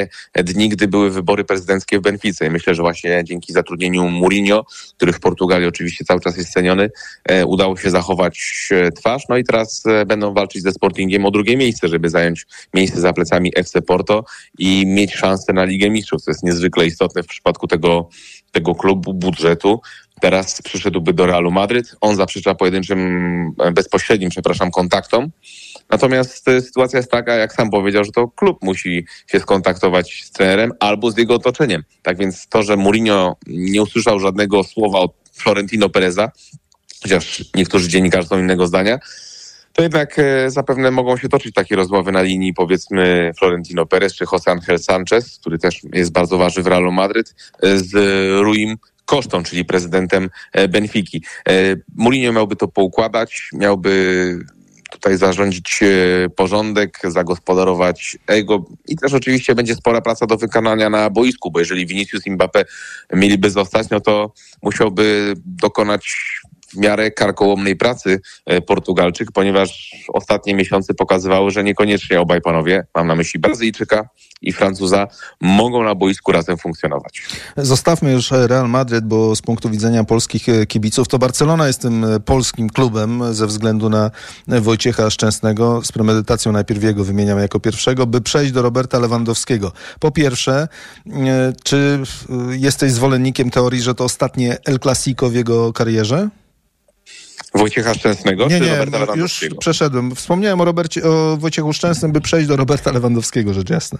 dni, gdy były wybory prezydenckie w Benfice. I myślę, że właśnie dzięki zatrudnieniu Mourinho, który w Portugalii oczywiście cały czas jest ceniony, udało się zachować twarz. No i teraz będą walczyć ze Sportingiem o drugie miejsce, żeby zająć miejsce za plecami FC Porto i mieć szansę na Ligę Mistrzów. To jest niezwykle istotne w przypadku tego klubu, budżetu. Teraz przyszedłby do Realu Madryt. On zaprzecza bezpośrednim kontaktom. Natomiast sytuacja jest taka, jak sam powiedział, że to klub musi się skontaktować z trenerem albo z jego otoczeniem. Tak więc to, że Mourinho nie usłyszał żadnego słowa od Florentino Pereza, chociaż niektórzy dziennikarze są innego zdania, to jednak zapewne mogą się toczyć takie rozmowy na linii, powiedzmy, Florentino Perez czy José Ángel Sánchez, który też jest bardzo ważny w Realu Madryt, z Ruim Costą, czyli prezydentem Benfiki. Mourinho miałby to poukładać, miałby tutaj zarządzić porządek, zagospodarować ego i też oczywiście będzie spora praca do wykonania na boisku, bo jeżeli Vinicius i Mbappé mieliby zostać, no to musiałby dokonać w miarę karkołomnej pracy Portugalczyk, ponieważ ostatnie miesiące pokazywały, że niekoniecznie obaj panowie, mam na myśli Brazylijczyka i Francuza, mogą na boisku razem funkcjonować. Zostawmy już Real Madryt, bo z punktu widzenia polskich kibiców to Barcelona jest tym polskim klubem ze względu na Wojciecha Szczęsnego. Z premedytacją najpierw jego wymieniam jako pierwszego, by przejść do Roberta Lewandowskiego. Po pierwsze, czy jesteś zwolennikiem teorii, że to ostatnie El Clasico w jego karierze? Wojciecha Szczęsnego czy Roberta Lewandowskiego? Już przeszedłem. Wspomniałem o Wojciechu Szczęsnym, by przejść do Roberta Lewandowskiego, rzecz jasna.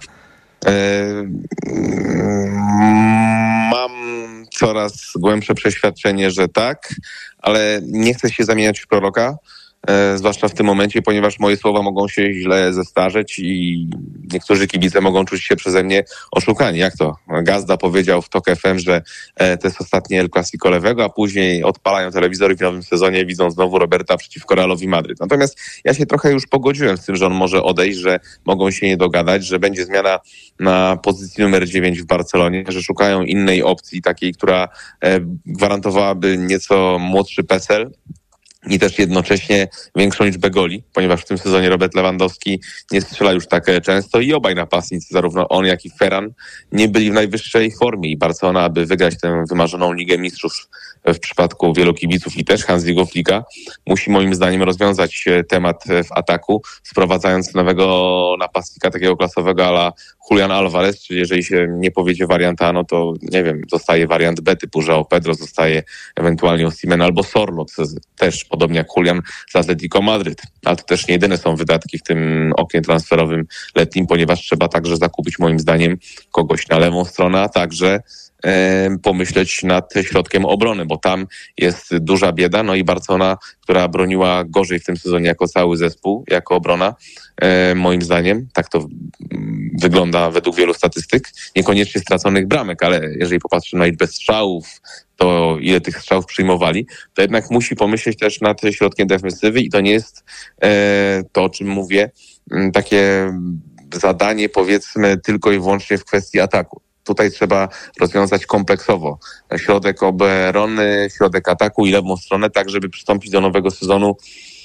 Mam coraz głębsze przeświadczenie, że tak, ale nie chcę się zamieniać w proroka, zwłaszcza w tym momencie, ponieważ moje słowa mogą się źle zestarzeć i niektórzy kibice mogą czuć się przeze mnie oszukani. Jak to? Gazda powiedział w TOK FM, że to jest ostatnie El Clasico lewego, a później odpalają telewizor i w nowym sezonie widzą znowu Roberta przeciwko Realowi Madryt. Natomiast ja się trochę już pogodziłem z tym, że on może odejść, że mogą się nie dogadać, że będzie zmiana na pozycji numer 9 w Barcelonie, że szukają innej opcji, takiej, która gwarantowałaby nieco młodszy PESEL i też jednocześnie większą liczbę goli, ponieważ w tym sezonie Robert Lewandowski nie strzela już tak często i obaj napastnicy, zarówno on, jak i Ferran, nie byli w najwyższej formie i Barcelona, aby wygrać tę wymarzoną Ligę Mistrzów w przypadku wielu kibiców i też Hansiego Flicka, musi moim zdaniem rozwiązać temat w ataku, sprowadzając nowego napastnika takiego klasowego a la Julian Alvarez, czyli jeżeli się nie powiedzie wariant A, no to nie wiem, zostaje wariant B typu João Pedro, zostaje ewentualnie Osimhen albo Sorloth, też podobnie jak Julian z Atletico Madryt. Ale to też nie jedyne są wydatki w tym oknie transferowym letnim, ponieważ trzeba także zakupić moim zdaniem kogoś na lewą stronę, a także pomyśleć nad środkiem obrony, bo tam jest duża bieda, no i Barcelona, która broniła gorzej w tym sezonie jako cały zespół, jako obrona, moim zdaniem, tak to wygląda według wielu statystyk, niekoniecznie straconych bramek, ale jeżeli popatrzymy na liczbę strzałów, to ile tych strzałów przyjmowali, to jednak musi pomyśleć też nad środkiem defensywy i to nie jest to, o czym mówię, takie zadanie, powiedzmy, tylko i wyłącznie w kwestii ataku. Tutaj trzeba rozwiązać kompleksowo środek obrony, środek ataku i lewą stronę, tak żeby przystąpić do nowego sezonu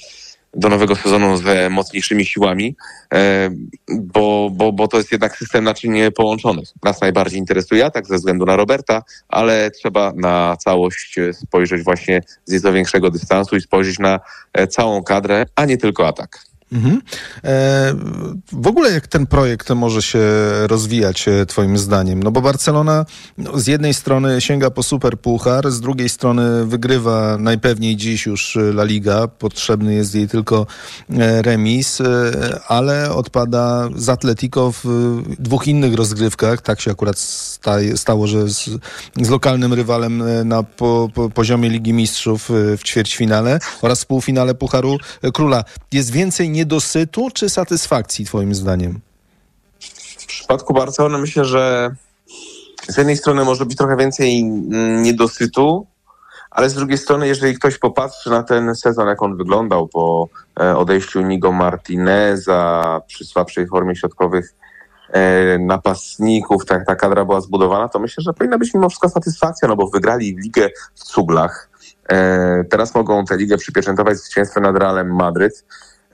z mocniejszymi siłami, bo to jest jednak system naczyń połączonych. Nas najbardziej interesuje atak ze względu na Roberta, ale trzeba na całość spojrzeć właśnie z nieco większego dystansu i spojrzeć na całą kadrę, a nie tylko atak. Mhm. W ogóle jak ten projekt może się rozwijać twoim zdaniem? No bo Barcelona z jednej strony sięga po superpuchar, z drugiej strony wygrywa najpewniej dziś już La Liga, potrzebny jest jej tylko remis, ale odpada z Atletico w dwóch innych rozgrywkach. Tak się akurat stało, że z lokalnym rywalem na poziomie Ligi Mistrzów w ćwierćfinale oraz w półfinale Pucharu Króla. Jest więcej niedosytu czy satysfakcji twoim zdaniem? W przypadku Barcelony myślę, że z jednej strony może być trochę więcej niedosytu, ale z drugiej strony, jeżeli ktoś popatrzy na ten sezon, jak on wyglądał po odejściu Nigo Martineza, przy słabszej formie środkowych napastników, ta kadra była zbudowana, to myślę, że powinna być mimo wszystko satysfakcja, no bo wygrali ligę w cuglach. Teraz mogą tę ligę przypieczętować zwycięstwem nad Realem Madryt.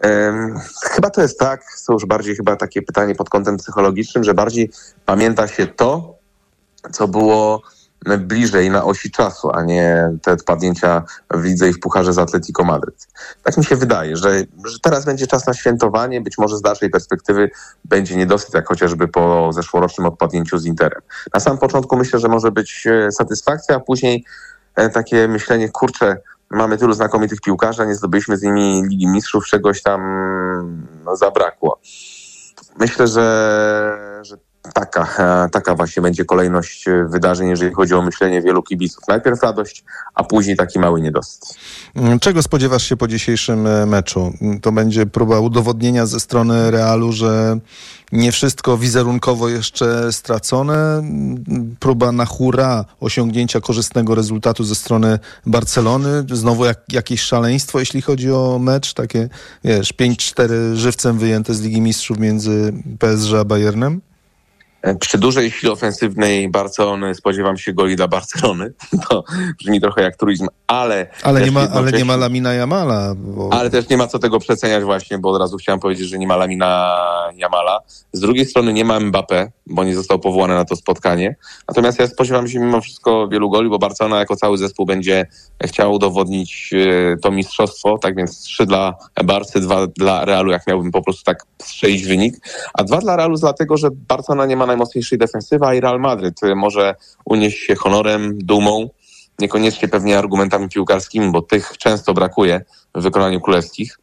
Chyba to jest tak, to już bardziej chyba takie pytanie pod kątem psychologicznym, że bardziej pamięta się to, co było bliżej na osi czasu, a nie te wpadnięcia w lidze i w pucharze z Atletico Madryt. Tak mi się wydaje, że teraz będzie czas na świętowanie, być może z dalszej perspektywy będzie niedosyt, jak chociażby po zeszłorocznym odpadnięciu z Interem. Na samym początku myślę, że może być satysfakcja, a później takie myślenie, kurczę, mamy tylu znakomitych piłkarzy, a nie zdobyliśmy z nimi Ligi Mistrzów, czegoś tam zabrakło. Myślę, że taka właśnie będzie kolejność wydarzeń, jeżeli chodzi o myślenie wielu kibiców. Najpierw radość, a później taki mały niedosyt. Czego spodziewasz się po dzisiejszym meczu? To będzie próba udowodnienia ze strony Realu, że nie wszystko wizerunkowo jeszcze stracone. Próba na hura osiągnięcia korzystnego rezultatu ze strony Barcelony. Znowu jakieś szaleństwo, jeśli chodzi o mecz. Takie, 5-4 żywcem wyjęte z Ligi Mistrzów między PSG a Bayernem. Przy dużej sile ofensywnej Barcelony spodziewam się goli dla Barcelony. To brzmi trochę jak truizm, ale nie ma Lamina Jamala. Ale też nie ma co tego przeceniać właśnie, bo od razu chciałem powiedzieć, że nie ma Lamina Jamala. Z drugiej strony nie ma Mbappé, bo nie został powołany na to spotkanie. Natomiast ja spodziewam się mimo wszystko wielu goli, bo Barcelona jako cały zespół będzie chciała udowodnić to mistrzostwo. Tak więc 3 dla Barcy, 2 dla Realu, jak miałbym po prostu tak strzelić wynik. A 2 dla Realu dlatego, że Barcelona nie ma najmocniejszej defensywy, a i Real Madryt może unieść się honorem, dumą, niekoniecznie pewnie argumentami piłkarskimi, bo tych często brakuje w wykonaniu królewskich,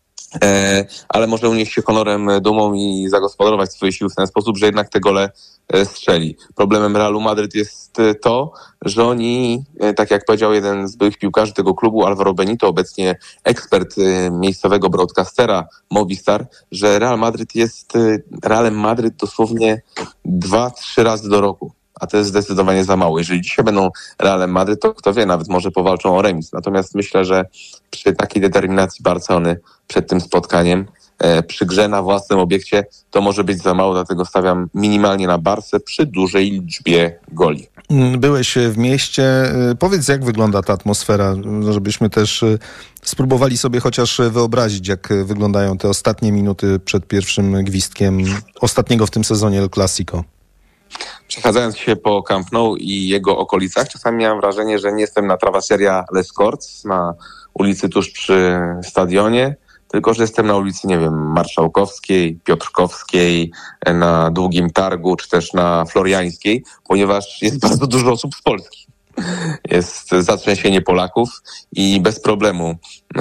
ale może unieść się honorem, dumą i zagospodarować swoje siły w ten sposób, że jednak te gole strzeli. Problemem Realu Madryt jest to, że oni, tak jak powiedział jeden z byłych piłkarzy tego klubu, Alvaro Benito, obecnie ekspert miejscowego broadcastera Movistar, że Real Madryt jest Realem Madryt dosłownie 2-3 razy do roku. A to jest zdecydowanie za mało. Jeżeli dzisiaj będą Realem Madryt, to kto wie, nawet może powalczą o remis. Natomiast myślę, że przy takiej determinacji Barcelony przed tym spotkaniem, przy grze na własnym obiekcie, to może być za mało, dlatego stawiam minimalnie na Barcę przy dużej liczbie goli. Byłeś w mieście. Powiedz, jak wygląda ta atmosfera, żebyśmy też spróbowali sobie chociaż wyobrazić, jak wyglądają te ostatnie minuty przed pierwszym gwizdkiem ostatniego w tym sezonie El Clasico. Przechadzając się po Camp Nou i jego okolicach, czasami miałem wrażenie, że nie jestem na Travesseria Les Corts, na ulicy tuż przy stadionie, tylko że jestem na ulicy, nie wiem, Marszałkowskiej, Piotrkowskiej, na Długim Targu, czy też na Floriańskiej, ponieważ jest bardzo dużo osób z Polski. Jest zatrzęsienie Polaków i bez problemu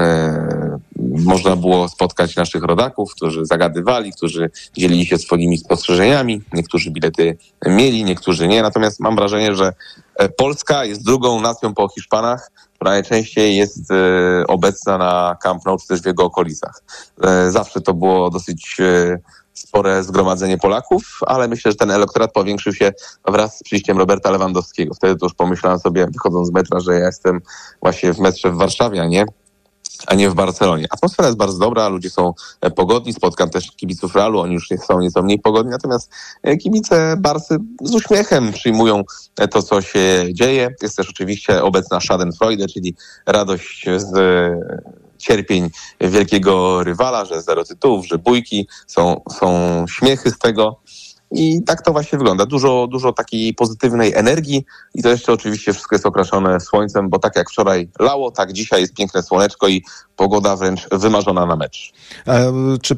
można było spotkać naszych rodaków, którzy zagadywali, którzy dzielili się swoimi spostrzeżeniami. Niektórzy bilety mieli, niektórzy nie. Natomiast mam wrażenie, że Polska jest drugą nacją po Hiszpanach, która najczęściej jest obecna na Camp Nou, czy też w jego okolicach. Zawsze to było dosyć spore zgromadzenie Polaków, ale myślę, że ten elektorat powiększył się wraz z przyjściem Roberta Lewandowskiego. Wtedy to już pomyślałem sobie, wychodząc z metra, że ja jestem właśnie w metrze w Warszawie, a nie w Barcelonie. Atmosfera jest bardzo dobra, ludzie są pogodni, spotkam też kibiców Realu, oni już są nieco mniej pogodni, natomiast kibice Barcy z uśmiechem przyjmują to, co się dzieje. Jest też oczywiście obecna Schadenfreude, czyli radość z cierpień wielkiego rywala, że 0 tytułów, że bójki, są śmiechy z tego. I tak to właśnie wygląda. Dużo takiej pozytywnej energii i to jeszcze oczywiście wszystko jest okraszone słońcem, bo tak jak wczoraj lało, tak dzisiaj jest piękne słoneczko i pogoda wręcz wymarzona na mecz. A czy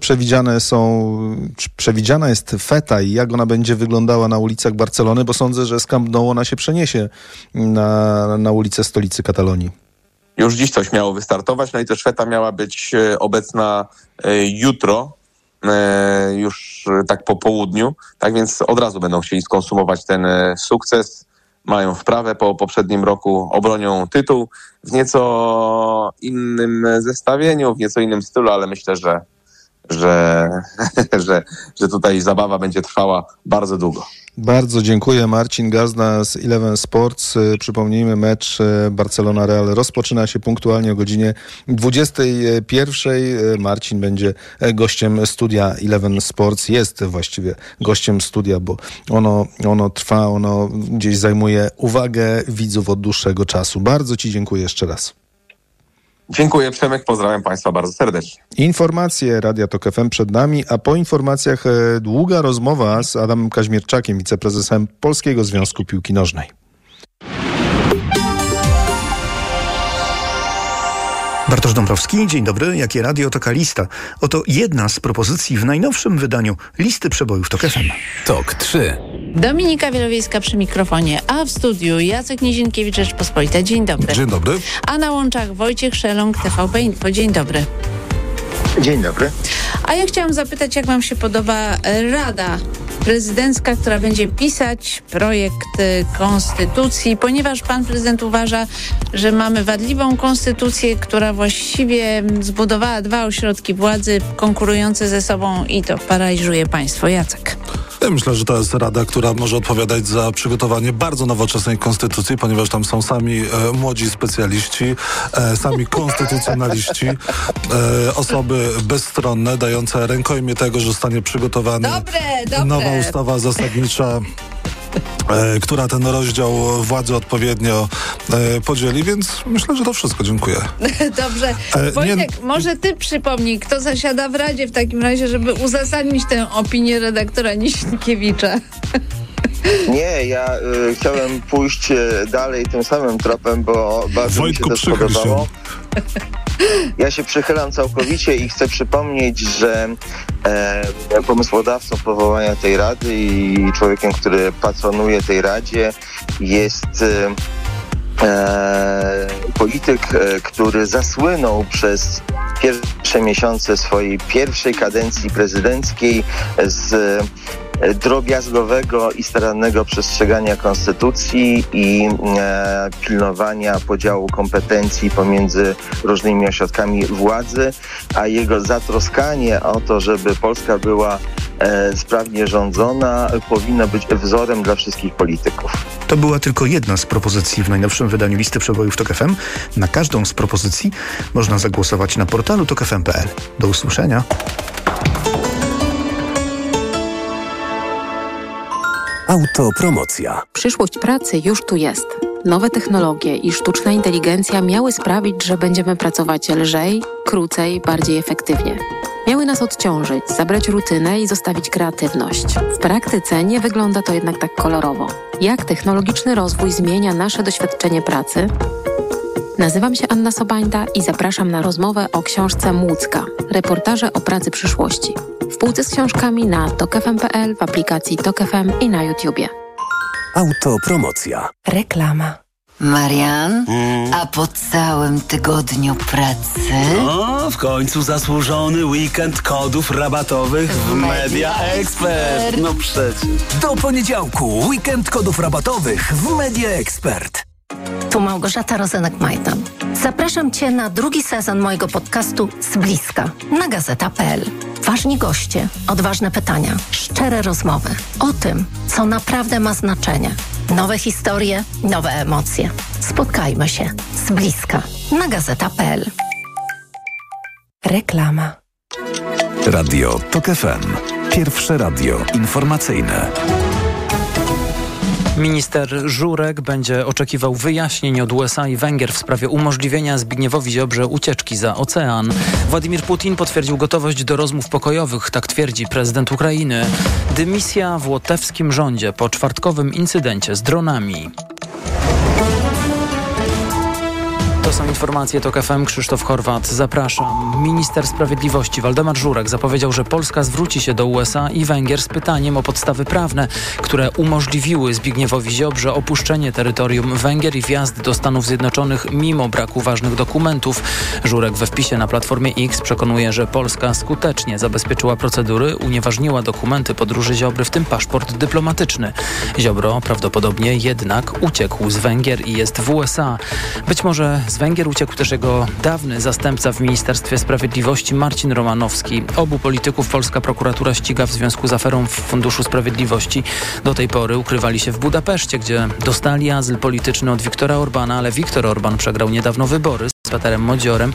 przewidziana jest feta i jak ona będzie wyglądała na ulicach Barcelony? Bo sądzę, że z Camp Nou ona się przeniesie na ulicę stolicy Katalonii. Już dziś coś miało wystartować, no i też feta miała być obecna jutro, już tak po południu, tak więc od razu będą chcieli skonsumować ten sukces. Mają wprawę po poprzednim roku, obronią tytuł w nieco innym zestawieniu, w nieco innym stylu, ale myślę, że tutaj zabawa będzie trwała bardzo długo. Bardzo dziękuję. Marcin Gazda z Eleven Sports. Przypomnijmy, mecz Barcelona-Real rozpoczyna się punktualnie o godzinie 21. Marcin będzie gościem studia Eleven Sports. Jest właściwie gościem studia, bo ono trwa, ono gdzieś zajmuje uwagę widzów od dłuższego czasu. Bardzo Ci dziękuję jeszcze raz. Dziękuję, Przemek, pozdrawiam Państwa bardzo serdecznie. Informacje Radia Tok FM przed nami, a po informacjach długa rozmowa z Adamem Kaźmierczakiem, wiceprezesem Polskiego Związku Piłki Nożnej. Bartosz Dąbrowski, dzień dobry. Jakie radio, taka lista. Oto jedna z propozycji w najnowszym wydaniu listy przebojów Tok FM. Tok 3. Dominika Wielowiejska przy mikrofonie, a w studiu Jacek Nizinkiewicz, Rzeczpospolita. Dzień dobry. Dzień dobry. A na łączach Wojciech Szelong, TVP Info. Dzień dobry. Dzień dobry. A ja chciałam zapytać, jak wam się podoba Rada Prezydencka, która będzie pisać projekt konstytucji, ponieważ pan prezydent uważa, że mamy wadliwą konstytucję, która właściwie zbudowała dwa ośrodki władzy konkurujące ze sobą i to paraliżuje państwo. Jacek. Ja myślę, że to jest rada, która może odpowiadać za przygotowanie bardzo nowoczesnej konstytucji, ponieważ tam są sami młodzi specjaliści, sami konstytucjonaliści, osoby bezstronne, dające rękojmię tego, że zostanie przygotowana nowa ustawa zasadnicza, która ten rozdział władzy odpowiednio podzieli, więc myślę, że to wszystko. Dziękuję. Dobrze. Wojtek, może ty przypomnij, kto zasiada w Radzie w takim razie, żeby uzasadnić tę opinię redaktora Nizinkiewicza. Nie, ja chciałem pójść dalej tym samym tropem, bo bardzo Wojtku, mi się to spodobało. Ja się przychylam całkowicie i chcę przypomnieć, że pomysłodawcą powołania tej Rady i człowiekiem, który patronuje tej Radzie, jest polityk, który zasłynął przez pierwsze miesiące swojej pierwszej kadencji prezydenckiej z drobiazgowego i starannego przestrzegania konstytucji i pilnowania podziału kompetencji pomiędzy różnymi ośrodkami władzy, a jego zatroskanie o to, żeby Polska była sprawnie rządzona, powinno być wzorem dla wszystkich polityków. To była tylko jedna z propozycji w najnowszym wydaniu listy przebojów Tok FM. Na każdą z propozycji można zagłosować na portalu tokfm.pl. Do usłyszenia. Autopromocja. Przyszłość pracy już tu jest. Nowe technologie i sztuczna inteligencja miały sprawić, że będziemy pracować lżej, krócej, bardziej efektywnie. Miały nas odciążyć, zabrać rutynę i zostawić kreatywność. W praktyce nie wygląda to jednak tak kolorowo. Jak technologiczny rozwój zmienia nasze doświadczenie pracy? Nazywam się Anna Sobańda i zapraszam na rozmowę o książce Młódzka. Reportaże o pracy przyszłości. W półce z książkami na tokfm.pl, w aplikacji Tok FM i na YouTubie. Autopromocja. Reklama. Marian, a po całym tygodniu pracy... No, w końcu zasłużony weekend kodów rabatowych w Media Expert. No przecież. Do poniedziałku weekend kodów rabatowych w Media Expert. Tu Małgorzata Rozenek-Majdan. Zapraszam Cię na drugi sezon mojego podcastu Z bliska na gazeta.pl. Ważni goście, odważne pytania, szczere rozmowy o tym, co naprawdę ma znaczenie. Nowe historie, nowe emocje. Spotkajmy się z bliska na gazeta.pl. Reklama. Radio Tok FM. Pierwsze radio informacyjne. Minister Żurek będzie oczekiwał wyjaśnień od USA i Węgier w sprawie umożliwienia Zbigniewowi Ziobrze ucieczki za ocean. Władimir Putin potwierdził gotowość do rozmów pokojowych, tak twierdzi prezydent Ukrainy. Dymisja w łotewskim rządzie po czwartkowym incydencie z dronami. To są informacje Tok FM. Krzysztof Horwat, zapraszam. Minister Sprawiedliwości Waldemar Żurek zapowiedział, że Polska zwróci się do USA i Węgier z pytaniem o podstawy prawne, które umożliwiły Zbigniewowi Ziobrze opuszczenie terytorium Węgier i wjazd do Stanów Zjednoczonych mimo braku ważnych dokumentów. Żurek we wpisie na Platformie X przekonuje, że Polska skutecznie zabezpieczyła procedury, unieważniła dokumenty podróży Ziobry, w tym paszport dyplomatyczny. Ziobro prawdopodobnie jednak uciekł z Węgier i jest w USA. Być może z Węgier uciekł też jego dawny zastępca w Ministerstwie Sprawiedliwości Marcin Romanowski. Obu polityków polska prokuratura ściga w związku z aferą w Funduszu Sprawiedliwości. Do tej pory ukrywali się w Budapeszcie, gdzie dostali azyl polityczny od Viktora Orbana, ale Viktor Orban przegrał niedawno wybory z Peterem Modziorem.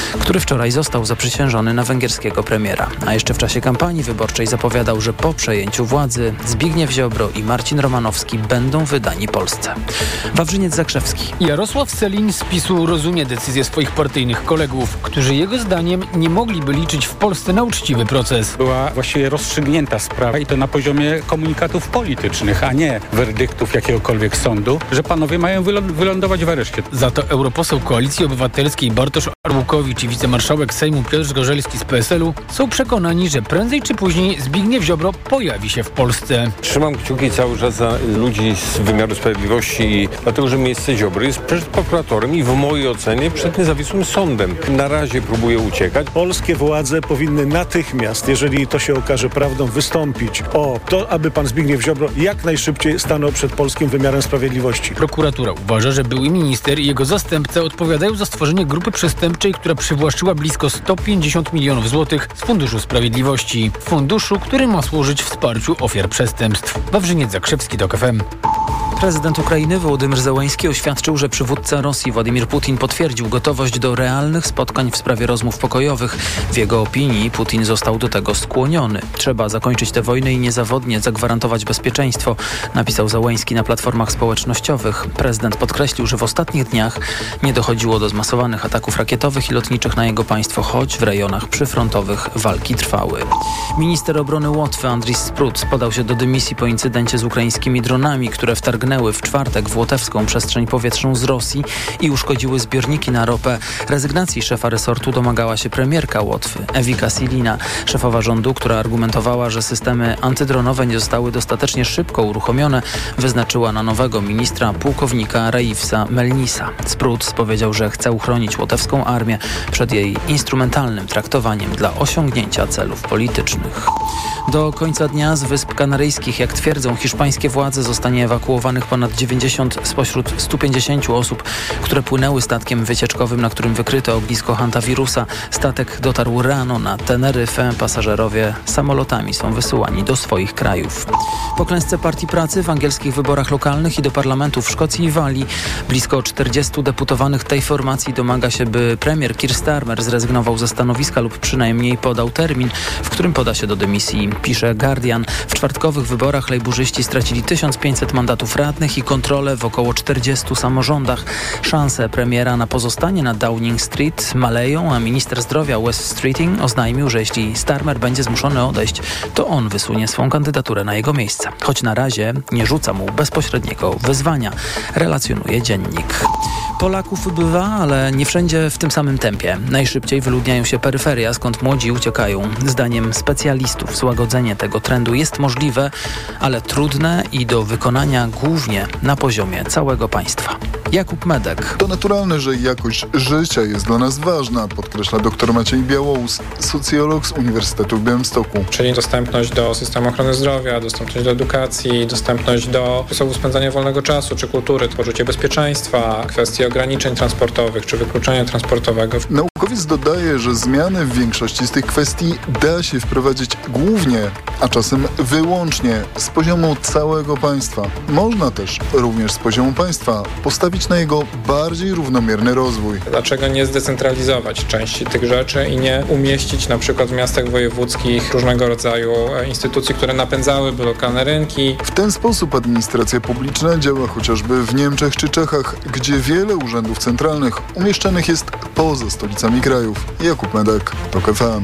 który wczoraj został zaprzysiężony na węgierskiego premiera. A jeszcze w czasie kampanii wyborczej zapowiadał, że po przejęciu władzy Zbigniew Ziobro i Marcin Romanowski będą wydani Polsce. Wawrzyniec Zakrzewski. Jarosław Sellin z PiS-u rozumie decyzję swoich partyjnych kolegów, którzy jego zdaniem nie mogliby liczyć w Polsce na uczciwy proces. Była właściwie rozstrzygnięta sprawa i to na poziomie komunikatów politycznych, a nie werdyktów jakiegokolwiek sądu, że panowie mają wylądować w areszcie. Za to europoseł Koalicji Obywatelskiej Bartosz Arłukowicz i wicemarszałek Sejmu Piotr Zgorzelski z PSL-u są przekonani, że prędzej czy później Zbigniew Ziobro pojawi się w Polsce. Trzymam kciuki cały czas za ludzi z wymiaru sprawiedliwości, dlatego że miejsce Ziobry jest przed prokuratorem i w mojej ocenie przed niezawisłym sądem. Na razie próbuje uciekać. Polskie władze powinny natychmiast, jeżeli to się okaże prawdą, wystąpić o to, aby pan Zbigniew Ziobro jak najszybciej stanął przed polskim wymiarem sprawiedliwości. Prokuratura uważa, że były minister i jego zastępca odpowiadają za stworzenie grupy przestępczej, która przywłaszczyła blisko 150 milionów złotych z Funduszu Sprawiedliwości. Funduszu, który ma służyć wsparciu ofiar przestępstw. Wawrzyniec Zakrzewski, TOK FM. Prezydent Ukrainy Wołodymyr Zełenski oświadczył, że przywódca Rosji Władimir Putin potwierdził gotowość do realnych spotkań w sprawie rozmów pokojowych. W jego opinii Putin został do tego skłoniony. Trzeba zakończyć tę wojnę i niezawodnie zagwarantować bezpieczeństwo, napisał Zełenski na platformach społecznościowych. Prezydent podkreślił, że w ostatnich dniach nie dochodziło do zmasowanych ataków rakietowych i lotniczych na jego państwo, choć w rejonach przyfrontowych walki trwały. Minister obrony Łotwy Andris Sprut podał się do dymisji po incydencie z ukraińskimi dronami, które wtargnęły w czwartek w łotewską przestrzeń powietrzną z Rosji i uszkodziły zbiorniki na ropę. Rezygnacji szefa resortu domagała się premierka Łotwy, Ewika Silina, szefowa rządu, która argumentowała, że systemy antydronowe nie zostały dostatecznie szybko uruchomione, wyznaczyła na nowego ministra pułkownika Raifsa Melnisa. Sprut powiedział, że chce uchronić łotewską armię przed jej instrumentalnym traktowaniem dla osiągnięcia celów politycznych. Do końca dnia z Wysp Kanaryjskich, jak twierdzą hiszpańskie władze, zostanie ewakuowanych ponad 90 spośród 150 osób, które płynęły statkiem wycieczkowym, na którym wykryto ognisko hantawirusa. Statek dotarł rano na Teneryfę. Pasażerowie samolotami są wysyłani do swoich krajów. Po klęsce Partii Pracy w angielskich wyborach lokalnych i do parlamentów w Szkocji i Walii blisko 40 deputowanych tej formacji domaga się, by premier Keir Starmer zrezygnował ze stanowiska lub przynajmniej podał termin, w którym poda się do dymisji. Pisze Guardian. W czwartkowych wyborach lejburzyści stracili 1500 mandatów radnych i kontrolę w około 40 samorządach. Szanse premiera na pozostanie na Downing Street maleją, a minister zdrowia Wes Streeting oznajmił, że jeśli Starmer będzie zmuszony odejść, to on wysunie swą kandydaturę na jego miejsce. Choć na razie nie rzuca mu bezpośredniego wyzwania, relacjonuje dziennik. Polaków ubywa, ale nie wszędzie w tym samym tempie. Najszybciej wyludniają się peryferia, skąd młodzi uciekają. Zdaniem specjalistów złagodzenie tego trendu jest możliwe, ale trudne i do wykonania głównie na poziomie całego państwa. Jakub Medek. To naturalne, że jakość życia jest dla nas ważna, podkreśla dr Maciej Białołus, socjolog z Uniwersytetu w Białymstoku. Czyli dostępność do systemu ochrony zdrowia, dostępność do edukacji, dostępność do sposobu spędzania wolnego czasu czy kultury, poczucie bezpieczeństwa, kwestie ograniczeń transportowych czy wykluczenia transportowego. Naukowiec dodaje, że zmiany w większości z tych kwestii da się wprowadzić głównie, a czasem wyłącznie z poziomu całego państwa. Można też również z poziomu państwa postawić na jego bardziej równomierny rozwój. Dlaczego nie zdecentralizować części tych rzeczy i nie umieścić na przykład w miastach wojewódzkich różnego rodzaju instytucji, które napędzałyby lokalne rynki? W ten sposób administracja publiczna działa chociażby w Niemczech czy Czechach, gdzie wiele urzędów centralnych umieszczonych jest poza stolicami krajów. Jakub Medek, TOK FM.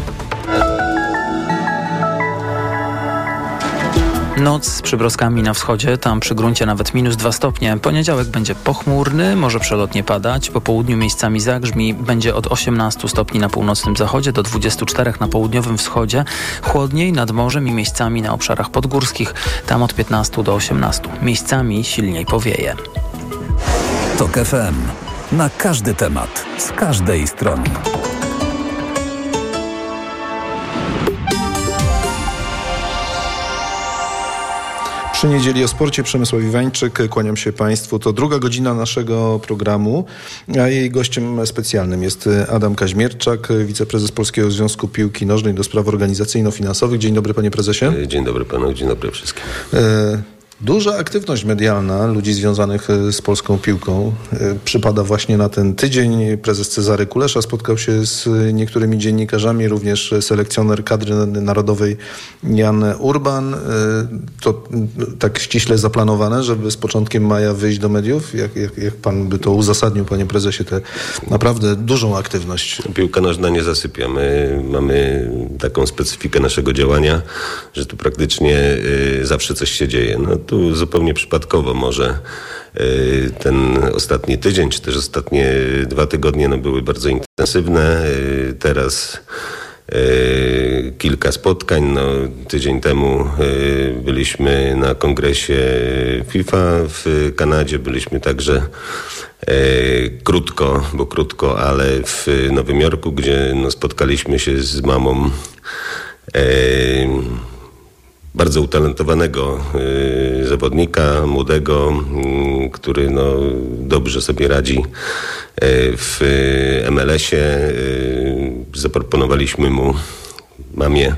Noc z przybroskami na wschodzie, tam przy gruncie nawet -2 stopnie. Poniedziałek będzie pochmurny, może przelotnie padać. Po południu miejscami zagrzmi, będzie od 18 stopni na północnym zachodzie do 24 na południowym wschodzie. Chłodniej nad morzem i miejscami na obszarach podgórskich, tam od 15 do 18. Miejscami silniej powieje. TOK FM. Na każdy temat, z każdej strony. Przy niedzieli o sporcie Przemysław Iwańczyk. Kłaniam się Państwu. To druga godzina naszego programu, a jej gościem specjalnym jest Adam Kaźmierczak, wiceprezes Polskiego Związku Piłki Nożnej do spraw organizacyjno-finansowych. Dzień dobry, panie prezesie. Dzień dobry panu, dzień dobry wszystkim. Duża aktywność medialna ludzi związanych z polską piłką przypada właśnie na ten tydzień. Prezes Cezary Kulesza spotkał się z niektórymi dziennikarzami, również selekcjoner kadry narodowej Jan Urban. To tak ściśle zaplanowane, żeby z początkiem maja wyjść do mediów? Jak pan by to uzasadnił, panie prezesie, tę naprawdę dużą aktywność? Piłka nożna nie zasypia. My mamy taką specyfikę naszego działania, że tu praktycznie zawsze coś się dzieje. No tu zupełnie przypadkowo może ten ostatni tydzień, czy też ostatnie 2 tygodnie były bardzo intensywne. Teraz kilka spotkań. Tydzień temu byliśmy na kongresie FIFA w Kanadzie. Byliśmy także krótko, ale w Nowym Jorku, gdzie spotkaliśmy się z mamą bardzo utalentowanego zawodnika, młodego, który dobrze sobie radzi w MLS-ie. Zaproponowaliśmy mu, mamie,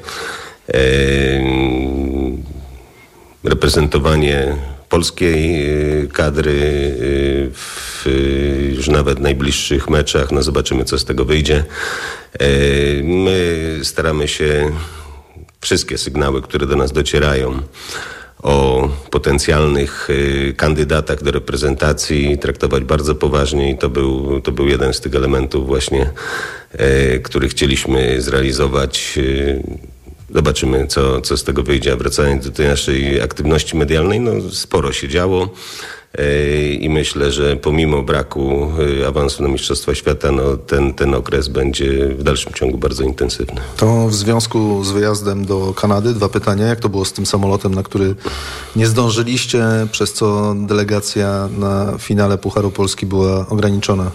reprezentowanie polskiej kadry w już nawet najbliższych meczach. Zobaczymy, co z tego wyjdzie. My staramy się wszystkie sygnały, które do nas docierają o potencjalnych kandydatach do reprezentacji, traktować bardzo poważnie i to był jeden z tych elementów właśnie, który chcieliśmy zrealizować. Zobaczymy, co z tego wyjdzie. A wracając do tej naszej aktywności medialnej, sporo się działo i myślę, że pomimo braku awansu na Mistrzostwa Świata, ten okres będzie w dalszym ciągu bardzo intensywny. To w związku z wyjazdem do Kanady 2 pytania. Jak to było z tym samolotem, na który nie zdążyliście, przez co delegacja na finale Pucharu Polski była ograniczona?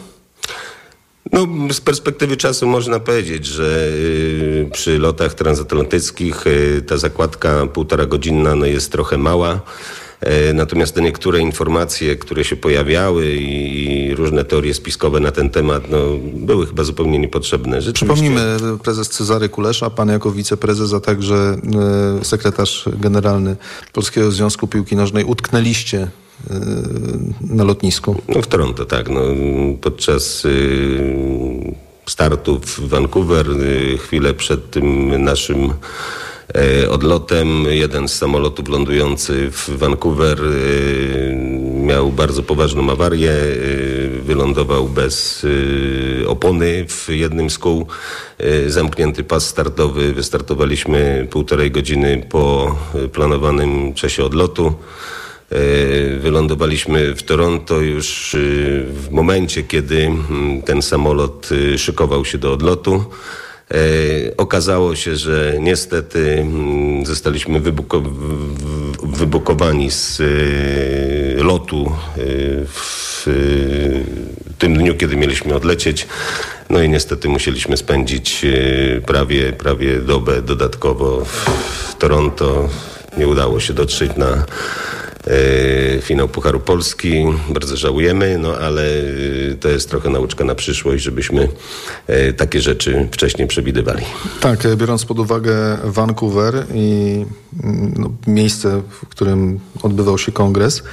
Z perspektywy czasu można powiedzieć, że przy lotach transatlantyckich ta zakładka 1,5-godzinna jest trochę mała. Natomiast te niektóre informacje, które się pojawiały i różne teorie spiskowe na ten temat, były chyba zupełnie niepotrzebne. Przypomnijmy, prezes Cezary Kulesza, pan jako wiceprezes, a także sekretarz generalny Polskiego Związku Piłki Nożnej utknęliście na lotnisku. W Toronto, tak. Podczas startu w Vancouver, chwilę przed tym naszym odlotem, jeden z samolotów lądujący w Vancouver miał bardzo poważną awarię. Wylądował bez opony w jednym z kół. Zamknięty pas startowy. Wystartowaliśmy 1,5 godziny po planowanym czasie odlotu. Wylądowaliśmy w Toronto już w momencie, kiedy ten samolot szykował się do odlotu. Okazało się, że niestety zostaliśmy wybukowani z lotu w tym dniu, kiedy mieliśmy odlecieć. I niestety musieliśmy spędzić prawie dobę dodatkowo w Toronto. Nie udało się dotrzeć na finał Pucharu Polski. Bardzo żałujemy, ale to jest trochę nauczka na przyszłość, żebyśmy takie rzeczy wcześniej przewidywali. Tak, biorąc pod uwagę Vancouver i miejsce, w którym odbywał się kongres,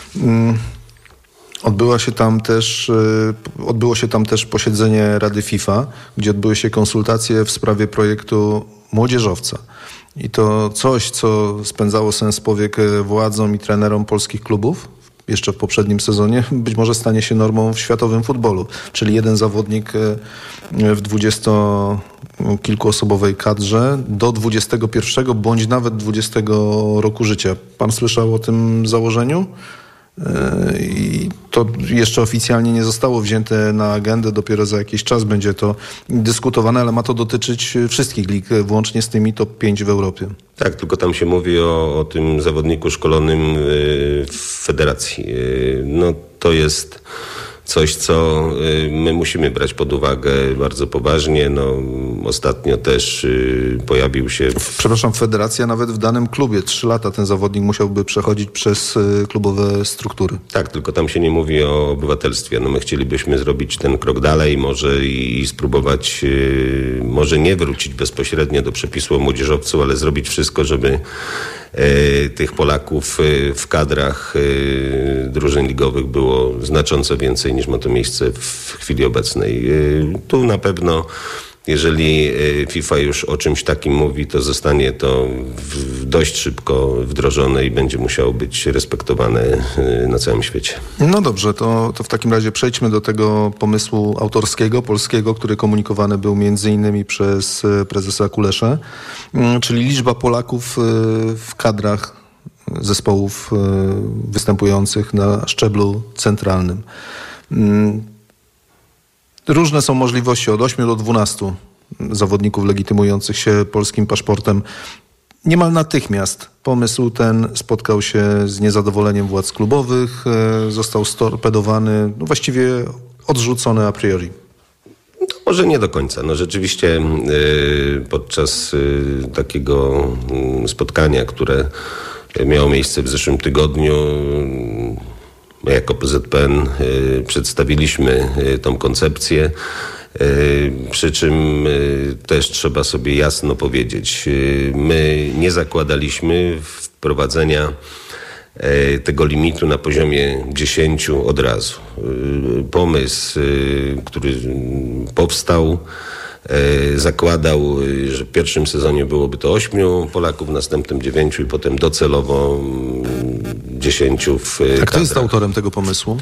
odbyło się tam też posiedzenie Rady FIFA, gdzie odbyły się konsultacje w sprawie projektu Młodzieżowca. I to coś, co spędzało sens powiek władzom i trenerom polskich klubów jeszcze w poprzednim sezonie, być może stanie się normą w światowym futbolu. Czyli jeden zawodnik w 20-kilkuosobowej kadrze do 21 bądź nawet 20 roku życia. Pan słyszał o tym założeniu? I to jeszcze oficjalnie nie zostało wzięte na agendę, dopiero za jakiś czas będzie to dyskutowane, ale ma to dotyczyć wszystkich lig, włącznie z tymi top 5 w Europie. Tak, tylko tam się mówi o tym zawodniku szkolonym w federacji. To jest coś, co my musimy brać pod uwagę bardzo poważnie. Ostatnio też pojawił się... Przepraszam, federacja nawet w danym klubie. 3 lata ten zawodnik musiałby przechodzić przez klubowe struktury. Tak, tylko tam się nie mówi o obywatelstwie. My chcielibyśmy zrobić ten krok dalej może i spróbować, może nie wrócić bezpośrednio do przepisu o młodzieżowcu, ale zrobić wszystko, żeby tych Polaków w kadrach drużyn ligowych było znacząco więcej niż ma to miejsce w chwili obecnej. Tu na pewno, jeżeli FIFA już o czymś takim mówi, to zostanie to dość szybko wdrożone i będzie musiało być respektowane na całym świecie. No dobrze, to w takim razie przejdźmy do tego pomysłu autorskiego, polskiego, który komunikowany był między innymi przez prezesa Kuleszę, czyli liczba Polaków w kadrach zespołów występujących na szczeblu centralnym. Różne są możliwości, od 8 do 12 zawodników legitymujących się polskim paszportem. Niemal natychmiast pomysł ten spotkał się z niezadowoleniem władz klubowych, został storpedowany, właściwie odrzucony a priori. To może nie do końca. No rzeczywiście podczas takiego spotkania, które miało miejsce w zeszłym tygodniu, my jako PZPN przedstawiliśmy tą koncepcję, przy czym też trzeba sobie jasno powiedzieć, my nie zakładaliśmy wprowadzenia tego limitu na poziomie 10 od razu. Pomysł, który powstał, zakładał, że w pierwszym sezonie byłoby to 8 Polaków, w następnym 9 i potem docelowo 10 w A kto jest autorem tego pomysłu?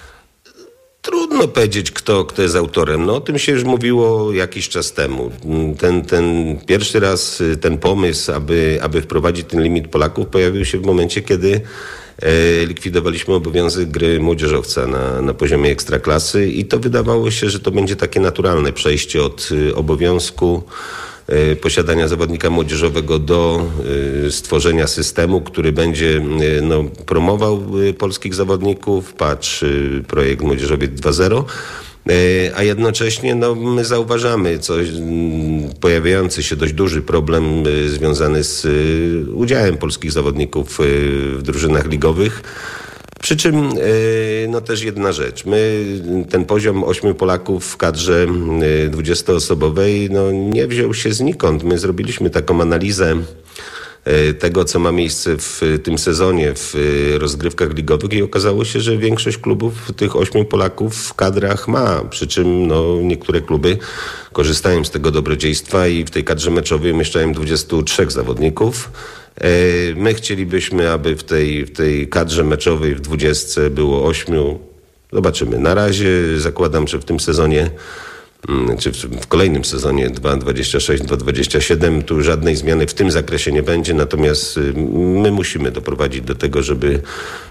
Trudno powiedzieć, kto jest autorem. No, o tym się już mówiło jakiś czas temu. Ten pierwszy raz ten pomysł, aby wprowadzić ten limit Polaków, pojawił się w momencie, kiedy likwidowaliśmy obowiązek gry młodzieżowca na poziomie ekstraklasy i to wydawało się, że to będzie takie naturalne przejście od obowiązku posiadania zawodnika młodzieżowego do stworzenia systemu, który będzie promował polskich zawodników, patrz projekt Młodzieżowiec 2.0, a jednocześnie my zauważamy pojawiający się dość duży problem związany z udziałem polskich zawodników w drużynach ligowych. Przy czym też jedna rzecz. My ten poziom 8 Polaków w kadrze 20-osobowej nie wziął się znikąd. My zrobiliśmy taką analizę tego, co ma miejsce w tym sezonie w rozgrywkach ligowych i okazało się, że większość klubów tych 8 Polaków w kadrach ma. Przy czym niektóre kluby korzystają z tego dobrodziejstwa i w tej kadrze meczowej umieszczają 23 zawodników. My chcielibyśmy, aby w tej kadrze meczowej w 20 było 8. Zobaczymy. Na razie zakładam, że w tym sezonie, czy w kolejnym sezonie 2026-2027 tu żadnej zmiany w tym zakresie nie będzie, natomiast my musimy doprowadzić do tego, żeby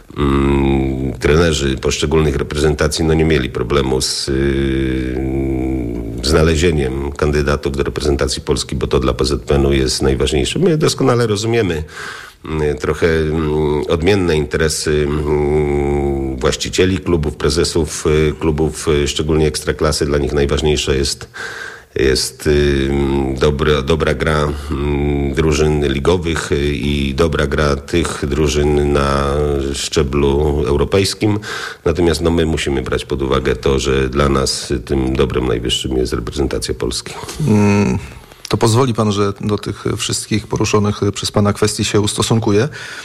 trenerzy poszczególnych reprezentacji nie mieli problemu z znalezieniem kandydatów do reprezentacji Polski, bo to dla PZPN-u jest najważniejsze. My doskonale rozumiemy trochę odmienne interesy właścicieli klubów, prezesów klubów, szczególnie ekstraklasy. Dla nich najważniejsza jest dobra gra drużyn ligowych i dobra gra tych drużyn na szczeblu europejskim. Natomiast my musimy brać pod uwagę to, że dla nas tym dobrem najwyższym jest reprezentacja Polski. To pozwoli pan, że do tych wszystkich poruszonych przez pana kwestii się ustosunkuję.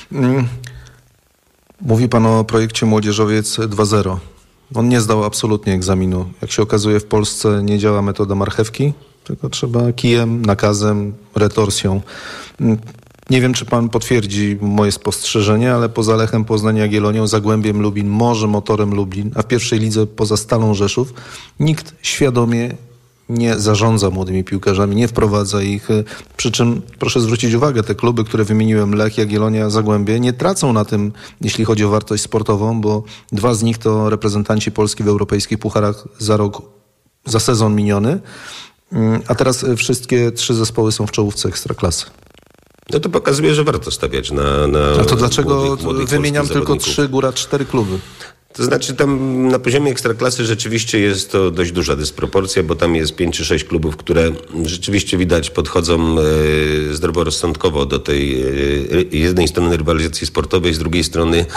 Mówi pan o projekcie Młodzieżowiec 2.0. On nie zdał absolutnie egzaminu. Jak się okazuje, w Polsce nie działa metoda marchewki, tylko trzeba kijem, nakazem, retorsją. Nie wiem, czy pan potwierdzi moje spostrzeżenie, ale poza Lechem Poznań, Jagiellonią, Zagłębiem Lubin, może Motorem Lublin, a w pierwszej lidze poza Stalą Rzeszów nikt świadomie nie zarządza młodymi piłkarzami, nie wprowadza ich. Przy czym proszę zwrócić uwagę, te kluby, które wymieniłem, Lech, Jagiellonia, Zagłębie, nie tracą na tym, jeśli chodzi o wartość sportową, bo 2 z nich to reprezentanci Polski w europejskich pucharach za sezon miniony, a teraz wszystkie 3 zespoły są w czołówce ekstraklasy. No to pokazuje, że warto stawiać na a to dlaczego młodych wymieniam tylko zawodników. 3, góra 4 kluby? To znaczy tam na poziomie ekstraklasy rzeczywiście jest to dość duża dysproporcja, bo tam jest 5 czy 6 klubów, które rzeczywiście widać podchodzą zdroworozsądkowo do tej jednej strony rywalizacji sportowej, z drugiej strony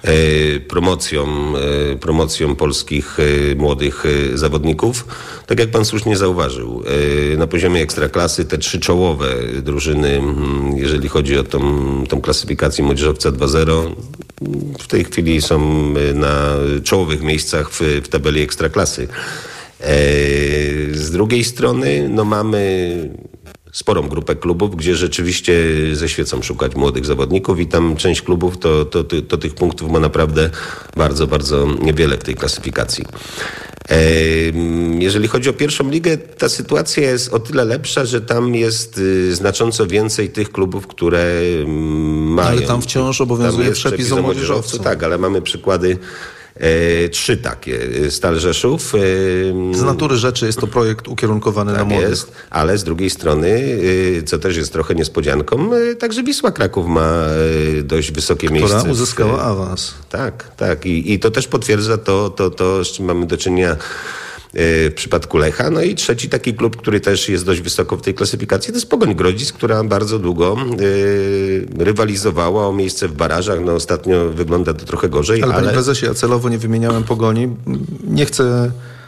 promocją polskich młodych zawodników. Tak jak pan słusznie zauważył, na poziomie ekstraklasy te 3 czołowe drużyny, jeżeli chodzi o tą klasyfikację młodzieżowca 2.0, w tej chwili są na czołowych miejscach w tabeli ekstraklasy. Z drugiej strony mamy sporą grupę klubów, gdzie rzeczywiście ze świecą szukać młodych zawodników i tam część klubów to tych punktów ma naprawdę bardzo, bardzo niewiele w tej klasyfikacji. Jeżeli chodzi o pierwszą ligę, ta sytuacja jest o tyle lepsza, że tam jest znacząco więcej tych klubów, które mają... Ale tam wciąż obowiązuje przepis o młodzieżowcu. Tak, ale mamy przykłady 3 takie. Stal Rzeszów. Z natury rzeczy jest to projekt ukierunkowany na młodych. Jest, ale z drugiej strony, co też jest trochę niespodzianką, także Wisła Kraków ma dość wysokie miejsce. Która uzyskała awans. Tak. I to też potwierdza to, z czym mamy do czynienia w przypadku Lecha. No i trzeci taki klub, który też jest dość wysoko w tej klasyfikacji, to jest Pogoń Grodzisk, która bardzo długo rywalizowała o miejsce w barażach. No ostatnio wygląda to trochę gorzej. Ale panie prezesie, ja celowo nie wymieniałem Pogoni. Nie chcę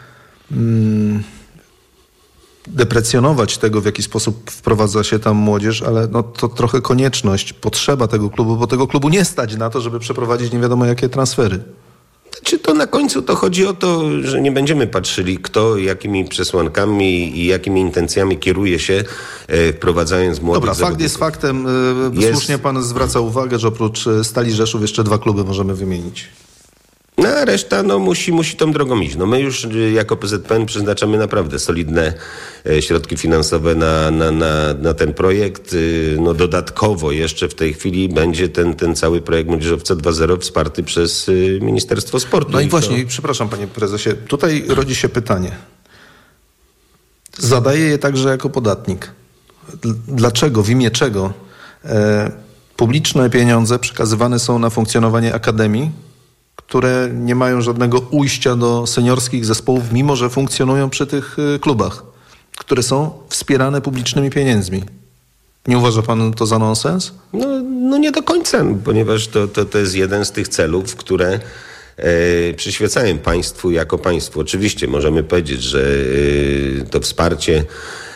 deprecjonować tego, w jaki sposób wprowadza się tam młodzież, ale no to trochę konieczność, potrzeba tego klubu, bo tego klubu nie stać na to, żeby przeprowadzić nie wiadomo jakie transfery. Czy to na końcu to chodzi o to, że nie będziemy patrzyli, kto jakimi przesłankami i jakimi intencjami kieruje się, wprowadzając młodych zawodników. Fakt jest faktem. Słusznie pan zwraca uwagę, że oprócz Stali Rzeszów jeszcze 2 kluby możemy wymienić. No a reszta musi tą drogą iść. No my już jako PZPN przeznaczamy naprawdę solidne środki finansowe na ten projekt. No dodatkowo jeszcze w tej chwili będzie ten cały projekt Młodzieżowca 2.0 wsparty przez Ministerstwo Sportu. No i właśnie, przepraszam panie prezesie, tutaj rodzi się pytanie. Zadaję je także jako podatnik. Dlaczego, w imię czego publiczne pieniądze przekazywane są na funkcjonowanie akademii, które nie mają żadnego ujścia do seniorskich zespołów, mimo że funkcjonują przy tych klubach, które są wspierane publicznymi pieniędzmi. Nie uważa pan to za nonsens? No nie do końca, ponieważ to jest jeden z tych celów, które przyświecają państwu jako państwu. Oczywiście możemy powiedzieć, że to wsparcie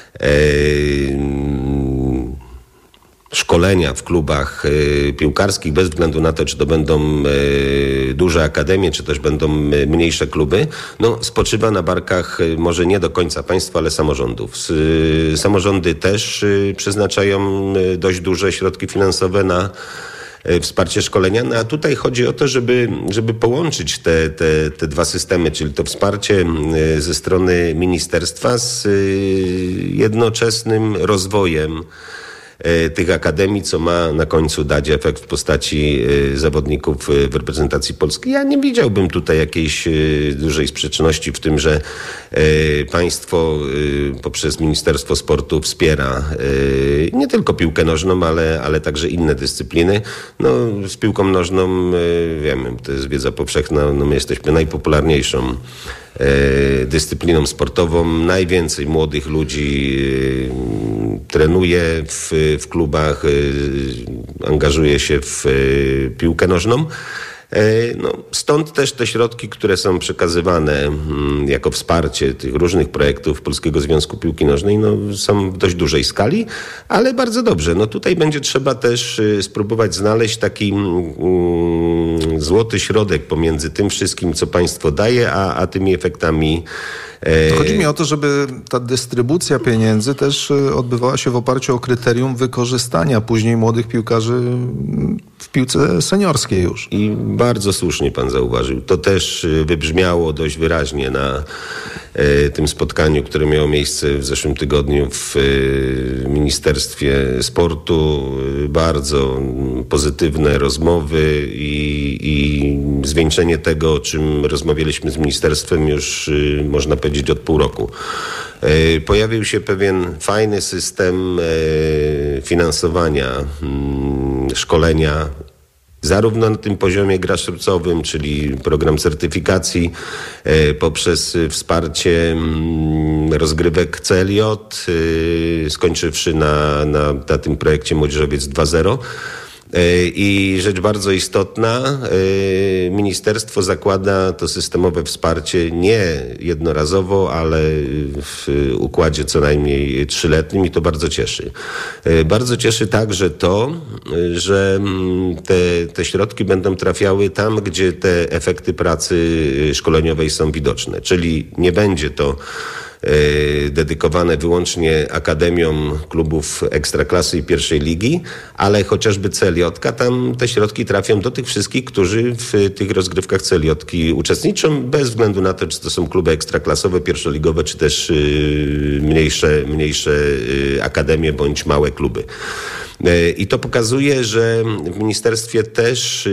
szkolenia w klubach piłkarskich, bez względu na to, czy to będą duże akademie, czy też będą mniejsze kluby, spoczywa na barkach może nie do końca państwa, ale samorządów. Samorządy też przeznaczają dość duże środki finansowe na wsparcie szkolenia, a tutaj chodzi o to, żeby połączyć te 2 systemy, czyli to wsparcie ze strony ministerstwa z jednoczesnym rozwojem tych akademii, co ma na końcu dać efekt w postaci zawodników w reprezentacji Polski. Ja nie widziałbym tutaj jakiejś dużej sprzeczności w tym, że państwo poprzez Ministerstwo Sportu wspiera nie tylko piłkę nożną, ale także inne dyscypliny. Z piłką nożną wiemy, to jest wiedza powszechna, my jesteśmy najpopularniejszą dyscypliną sportową. Najwięcej młodych ludzi trenuje w klubach, angażuje się w piłkę nożną. Stąd też te środki, które są przekazywane jako wsparcie tych różnych projektów Polskiego Związku Piłki Nożnej, są w dość dużej skali, ale bardzo dobrze. Tutaj będzie trzeba też spróbować znaleźć taki złoty środek pomiędzy tym wszystkim, co państwo daje, a tymi efektami. Chodzi mi o to, żeby ta dystrybucja pieniędzy też odbywała się w oparciu o kryterium wykorzystania później młodych piłkarzy w piłce seniorskiej już. I bardzo słusznie pan zauważył. To też wybrzmiało dość wyraźnie na tym spotkaniu, które miało miejsce w zeszłym tygodniu w Ministerstwie Sportu. Bardzo pozytywne rozmowy i zwieńczenie tego, o czym rozmawialiśmy z ministerstwem już można powiedzieć od pół roku. Pojawił się pewien fajny system finansowania szkolenia zarówno na tym poziomie grassrootowym, czyli program certyfikacji, poprzez wsparcie rozgrywek CLJ, skończywszy na tym projekcie Młodzieżowiec 2.0. I rzecz bardzo istotna, ministerstwo zakłada to systemowe wsparcie nie jednorazowo, ale w układzie co najmniej 3-letnim i to bardzo cieszy. Bardzo cieszy także to, że te środki będą trafiały tam, gdzie te efekty pracy szkoleniowej są widoczne, czyli nie będzie to dedykowane wyłącznie akademiom klubów Ekstraklasy i pierwszej ligi, ale chociażby CLJ-ka, tam te środki trafią do tych wszystkich, którzy w tych rozgrywkach CLJ-ki uczestniczą, bez względu na to, czy to są kluby ekstraklasowe, pierwszoligowe, czy też mniejsze akademie bądź małe kluby. I to pokazuje, że w ministerstwie też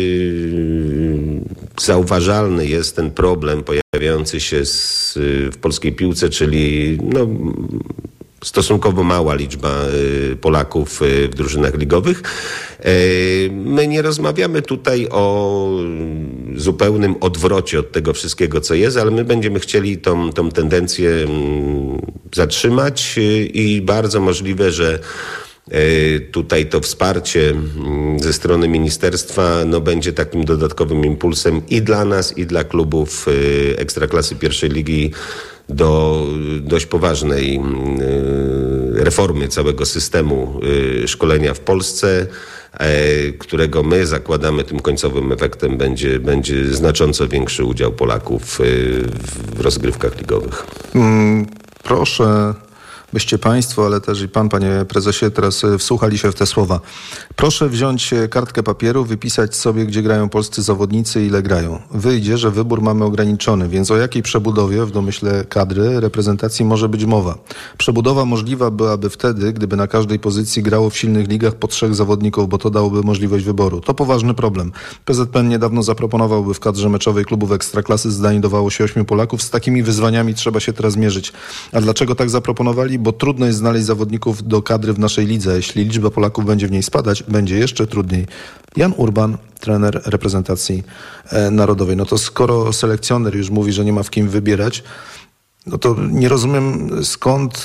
zauważalny jest ten problem pojawiający się w polskiej piłce, czyli stosunkowo mała liczba Polaków w drużynach ligowych. My nie rozmawiamy tutaj o zupełnym odwrocie od tego wszystkiego, co jest, ale my będziemy chcieli tą tendencję zatrzymać i bardzo możliwe, że tutaj to wsparcie ze strony ministerstwa będzie takim dodatkowym impulsem i dla nas, i dla klubów Ekstraklasy pierwszej ligi do dość poważnej reformy całego systemu szkolenia w Polsce, którego my zakładamy tym końcowym efektem będzie znacząco większy udział Polaków w rozgrywkach ligowych. Proszę, byście państwo, ale też i pan, panie prezesie, teraz wsłuchali się w te słowa. Proszę wziąć kartkę papieru, wypisać sobie, gdzie grają polscy zawodnicy i ile grają. Wyjdzie, że wybór mamy ograniczony, więc o jakiej przebudowie w domyśle kadry reprezentacji może być mowa? Przebudowa możliwa byłaby wtedy, gdyby na każdej pozycji grało w silnych ligach po 3 zawodników, bo to dałoby możliwość wyboru. To poważny problem. PZPN niedawno zaproponowałby w kadrze meczowej klubów Ekstraklasy, znajdowało się 8 Polaków. Z takimi wyzwaniami trzeba się teraz mierzyć. A dlaczego tak zaproponowali? Bo trudno jest znaleźć zawodników do kadry w naszej lidze. Jeśli liczba Polaków będzie w niej spadać, będzie jeszcze trudniej. Jan Urban, trener reprezentacji narodowej. No to skoro selekcjoner już mówi, że nie ma w kim wybierać, no to nie rozumiem, skąd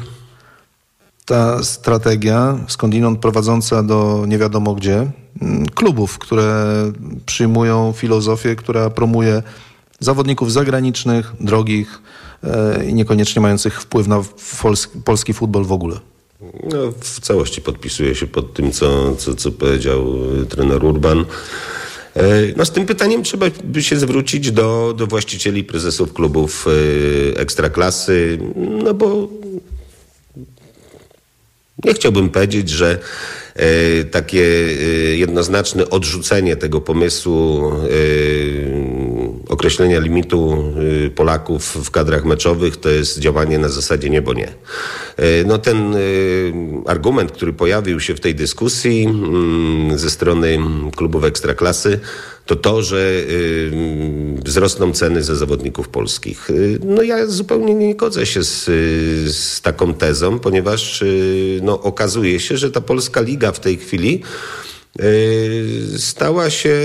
ta strategia, skądinąd prowadząca do nie wiadomo gdzie, klubów, które przyjmują filozofię, która promuje zawodników zagranicznych, drogich i niekoniecznie mających wpływ na polski futbol w ogóle. No, w całości podpisuję się pod tym, co powiedział trener Urban. No, z tym pytaniem trzeba by się zwrócić do właścicieli, prezesów klubów Ekstraklasy, no bo nie chciałbym powiedzieć, że takie jednoznaczne odrzucenie tego pomysłu określenia limitu Polaków w kadrach meczowych to jest działanie na zasadzie nie, bo nie. No ten argument, który pojawił się w tej dyskusji ze strony klubów Ekstraklasy, to, że wzrosną ceny za zawodników polskich. No ja zupełnie nie godzę się z taką tezą, ponieważ okazuje się, że ta polska liga w tej chwili stała się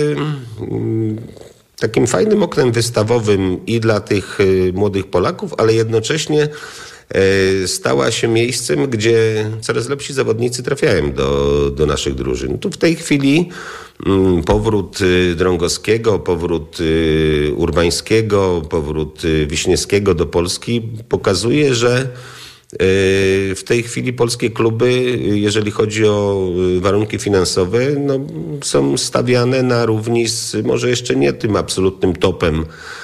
takim fajnym oknem wystawowym i dla tych młodych Polaków, ale jednocześnie stała się miejscem, gdzie coraz lepsi zawodnicy trafiają do naszych drużyn. Tu w tej chwili powrót Drągowskiego, powrót Urbańskiego, powrót Wiśniewskiego do Polski pokazuje, że w tej chwili polskie kluby, jeżeli chodzi o warunki finansowe, są stawiane na równi z może jeszcze nie tym absolutnym topem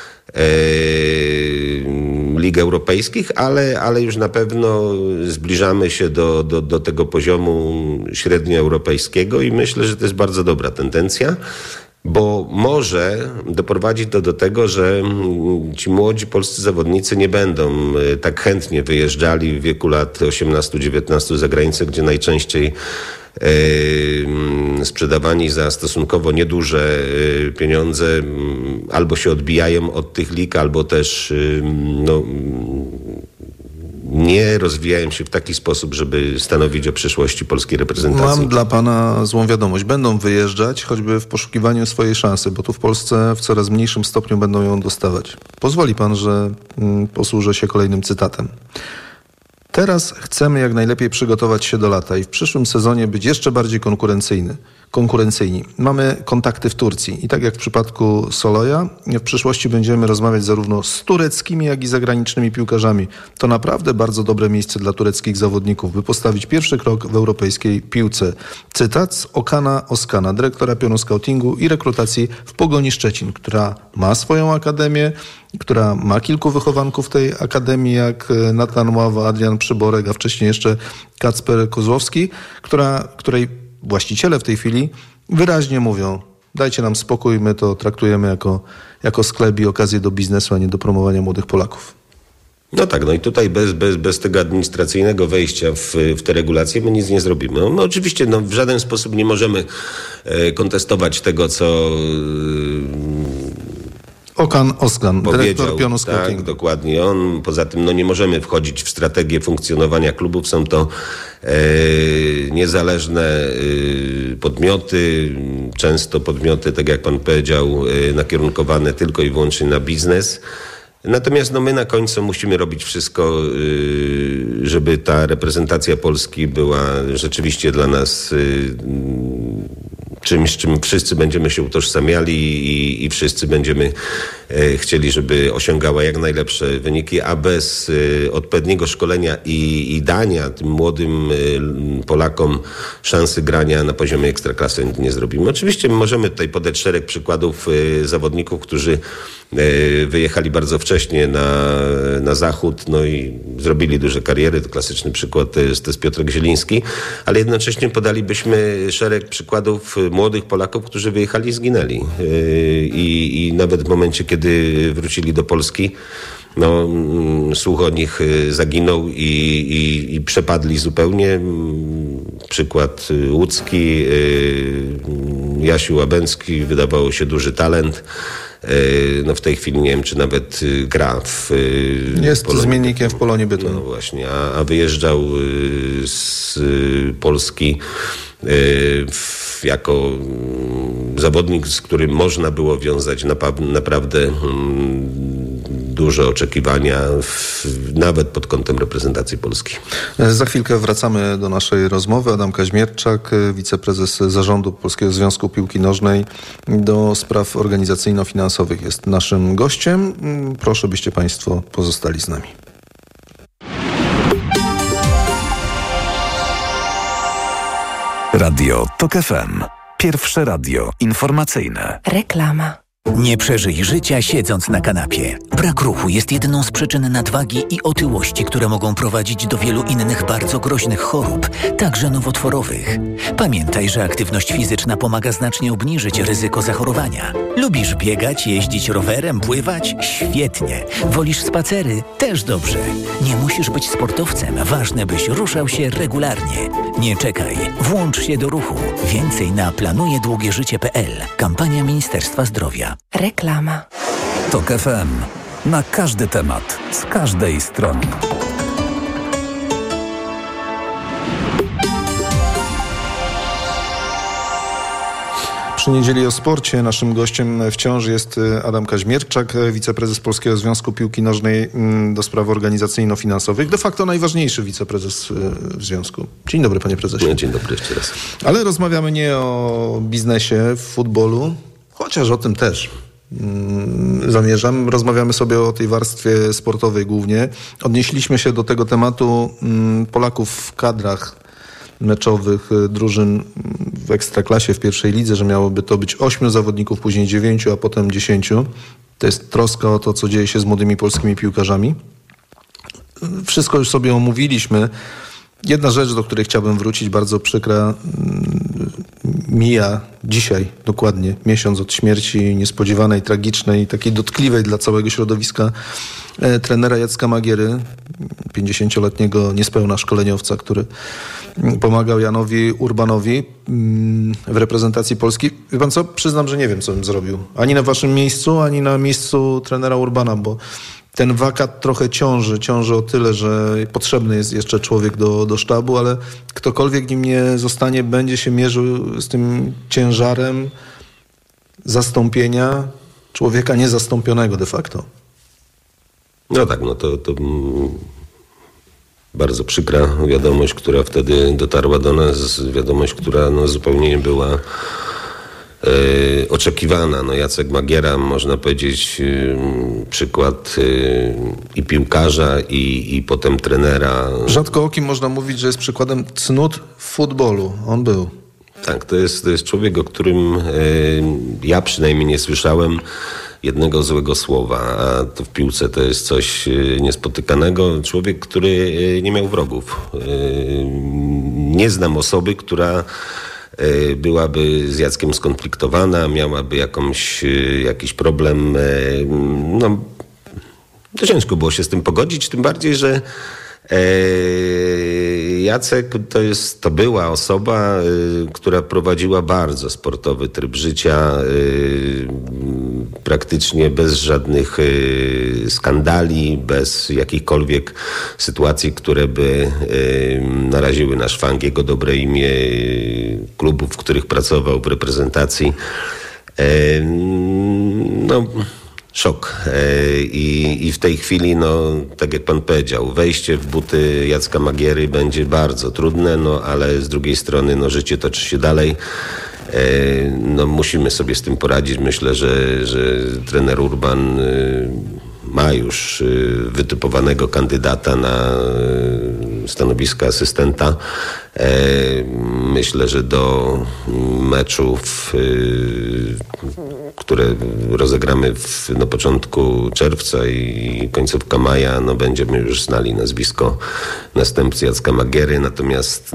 lig europejskich, ale już na pewno zbliżamy się do tego poziomu średnioeuropejskiego i myślę, że to jest bardzo dobra tendencja, bo może doprowadzić to do tego, że ci młodzi polscy zawodnicy nie będą tak chętnie wyjeżdżali w wieku lat 18-19 za granicę, gdzie najczęściej sprzedawani za stosunkowo nieduże pieniądze albo się odbijają od tych lig, albo też nie rozwijają się w taki sposób, żeby stanowić o przyszłości polskiej reprezentacji. Mam dla pana złą wiadomość. Będą wyjeżdżać, choćby w poszukiwaniu swojej szansy, bo tu w Polsce w coraz mniejszym stopniu będą ją dostawać. Pozwoli pan, że posłużę się kolejnym cytatem. Teraz chcemy jak najlepiej przygotować się do lata i w przyszłym sezonie być jeszcze bardziej konkurencyjni. Mamy kontakty w Turcji i tak jak w przypadku Soloja, w przyszłości będziemy rozmawiać zarówno z tureckimi, jak i zagranicznymi piłkarzami. To naprawdę bardzo dobre miejsce dla tureckich zawodników, by postawić pierwszy krok w europejskiej piłce. Cytat z Okana Oskana, dyrektora pionu scoutingu i rekrutacji w Pogoni Szczecin, która ma swoją akademię, która ma kilku wychowanków tej akademii, jak Natan Ława, Adrian Przyborek, a wcześniej jeszcze Kacper Kozłowski, której właściciele w tej chwili wyraźnie mówią: dajcie nam spokój, my to traktujemy jako sklep i okazję do biznesu, a nie do promowania młodych Polaków. No tak, no i tutaj bez tego administracyjnego wejścia w te regulacje my nic nie zrobimy. No oczywiście w żaden sposób nie możemy kontestować tego, co Okan Oskan, dyrektor pionu scoutingu. Tak, dokładnie. On, poza tym nie możemy wchodzić w strategię funkcjonowania klubów. Są to niezależne podmioty, często podmioty, tak jak pan powiedział, nakierunkowane tylko i wyłącznie na biznes. Natomiast my na końcu musimy robić wszystko, żeby ta reprezentacja Polski była rzeczywiście dla nas czymś, czym wszyscy będziemy się utożsamiali i wszyscy będziemy chcieli, żeby osiągała jak najlepsze wyniki, a bez odpowiedniego szkolenia i dania tym młodym Polakom szansy grania na poziomie ekstraklasy nie zrobimy. Oczywiście możemy tutaj podać szereg przykładów zawodników, którzy wyjechali bardzo wcześnie na zachód, i zrobili duże kariery. To klasyczny przykład to jest Piotrek Zieliński, ale jednocześnie podalibyśmy szereg przykładów młodych Polaków, którzy wyjechali i zginęli. I nawet w momencie, kiedy wrócili do Polski, słuch o nich zaginął i przepadli zupełnie. Przykład łódzki, Jasiu Łabęcki, wydawało się duży talent. W tej chwili nie wiem, czy nawet gra w jest zmiennikiem w Polonii Bytom. No właśnie, a wyjeżdżał z Polski jako zawodnik, z którym można było wiązać naprawdę duże oczekiwania, nawet pod kątem reprezentacji Polski. Za chwilkę wracamy do naszej rozmowy. Adam Kaźmierczak, wiceprezes Zarządu Polskiego Związku Piłki Nożnej do spraw organizacyjno-finansowych jest naszym gościem. Proszę, byście państwo pozostali z nami. Radio TOK FM. Pierwsze radio informacyjne. Reklama. Nie przeżyj życia siedząc na kanapie. Brak ruchu jest jedną z przyczyn nadwagi i otyłości, które mogą prowadzić do wielu innych bardzo groźnych chorób, także nowotworowych. Pamiętaj, że aktywność fizyczna pomaga znacznie obniżyć ryzyko zachorowania. Lubisz biegać, jeździć rowerem, pływać? Świetnie. Wolisz spacery? Też dobrze. Nie musisz być sportowcem, ważne byś ruszał się regularnie. Nie czekaj, włącz się do ruchu. Więcej na planujedługieżycie.pl. Kampania Ministerstwa Zdrowia. Reklama. TOK FM. Na każdy temat, z każdej strony. Przy Niedzieli o sporcie naszym gościem wciąż jest Adam Kaźmierczak, wiceprezes Polskiego Związku Piłki Nożnej do spraw organizacyjno-finansowych. De facto najważniejszy wiceprezes w związku. Dzień dobry, panie prezesie. Dzień dobry jeszcze raz. Ale rozmawiamy nie o biznesie w futbolu, chociaż o tym też zamierzam. Rozmawiamy sobie o tej warstwie sportowej głównie. Odnieśliśmy się do tego tematu Polaków w kadrach meczowych drużyn w Ekstraklasie, w pierwszej lidze, że miałoby to być 8 zawodników, później 9, a potem 10. To jest troska o to, co dzieje się z młodymi polskimi piłkarzami. Wszystko już sobie omówiliśmy. Jedna rzecz, do której chciałbym wrócić, bardzo przykra, mija dzisiaj dokładnie miesiąc od śmierci niespodziewanej, tragicznej, takiej dotkliwej dla całego środowiska trenera Jacka Magiery, 50-letniego niespełna szkoleniowca, który pomagał Janowi Urbanowi w reprezentacji Polski. Wie pan co? Przyznam, że nie wiem, co bym zrobił. Ani na waszym miejscu, ani na miejscu trenera Urbana, bo ten wakat trochę ciąży o tyle, że potrzebny jest jeszcze człowiek do sztabu, ale ktokolwiek nim nie zostanie, będzie się mierzył z tym ciężarem zastąpienia człowieka niezastąpionego de facto. No tak, to bardzo przykra wiadomość, która wtedy dotarła do nas, wiadomość, która zupełnie nie była oczekiwana. Jacek Magiera, można powiedzieć, przykład i piłkarza, i potem trenera. Rzadko o kim można mówić, że jest przykładem cnót w futbolu. On był. Tak, to jest człowiek, o którym ja przynajmniej nie słyszałem jednego złego słowa, a to w piłce to jest coś niespotykanego. Człowiek, który nie miał wrogów. Nie znam osoby, która byłaby z Jackiem skonfliktowana, miałaby jakiś problem. To ciężko było się z tym pogodzić, tym bardziej, że Jacek to była osoba, która prowadziła bardzo sportowy tryb życia, praktycznie bez żadnych skandali, bez jakichkolwiek sytuacji, które by naraziły na szwank jego dobre imię, klubów, w których pracował, w reprezentacji. Szok. I w tej chwili, tak jak pan powiedział, wejście w buty Jacka Magiery będzie bardzo trudne, ale z drugiej strony życie toczy się dalej. Musimy sobie z tym poradzić. Myślę, że trener Urban ma już wytypowanego kandydata na stanowisko asystenta. Myślę, że do meczów, które rozegramy na początku czerwca i końcówka maja, będziemy już znali nazwisko następcy Jacka Magiery. Natomiast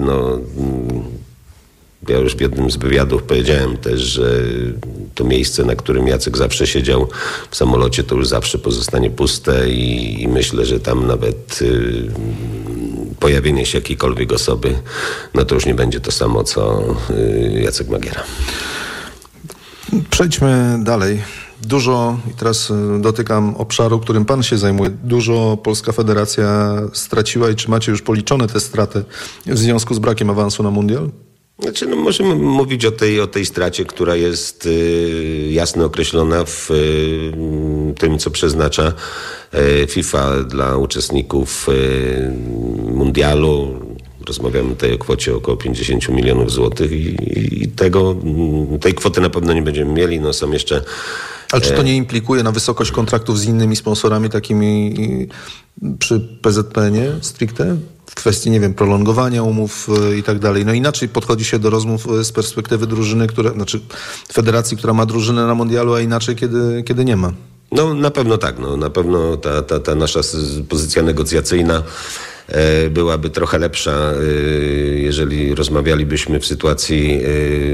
ja już w jednym z wywiadów powiedziałem też, że to miejsce, na którym Jacek zawsze siedział w samolocie, to już zawsze pozostanie puste i myślę, że tam nawet pojawienie się jakiejkolwiek osoby, to już nie będzie to samo, co Jacek Magiera. Przejdźmy dalej. Dużo, i teraz dotykam obszaru, którym pan się zajmuje, dużo Polska Federacja straciła i czy macie już policzone te straty w związku z brakiem awansu na mundial? Możemy mówić o tej stracie, która jest jasno określona w tym, co przeznacza FIFA dla uczestników mundialu. Rozmawiamy tutaj o kwocie około 50 milionów złotych i tej kwoty na pewno nie będziemy mieli. Są jeszcze... Ale czy to nie implikuje na wysokość kontraktów z innymi sponsorami, takimi przy PZPN-ie stricte? W kwestii, prolongowania umów i tak dalej. Inaczej podchodzi się do rozmów z perspektywy drużyny, federacji, która ma drużynę na mundialu, a inaczej, kiedy nie ma. Na pewno tak. Na pewno ta nasza pozycja negocjacyjna byłaby trochę lepsza, jeżeli rozmawialibyśmy w sytuacji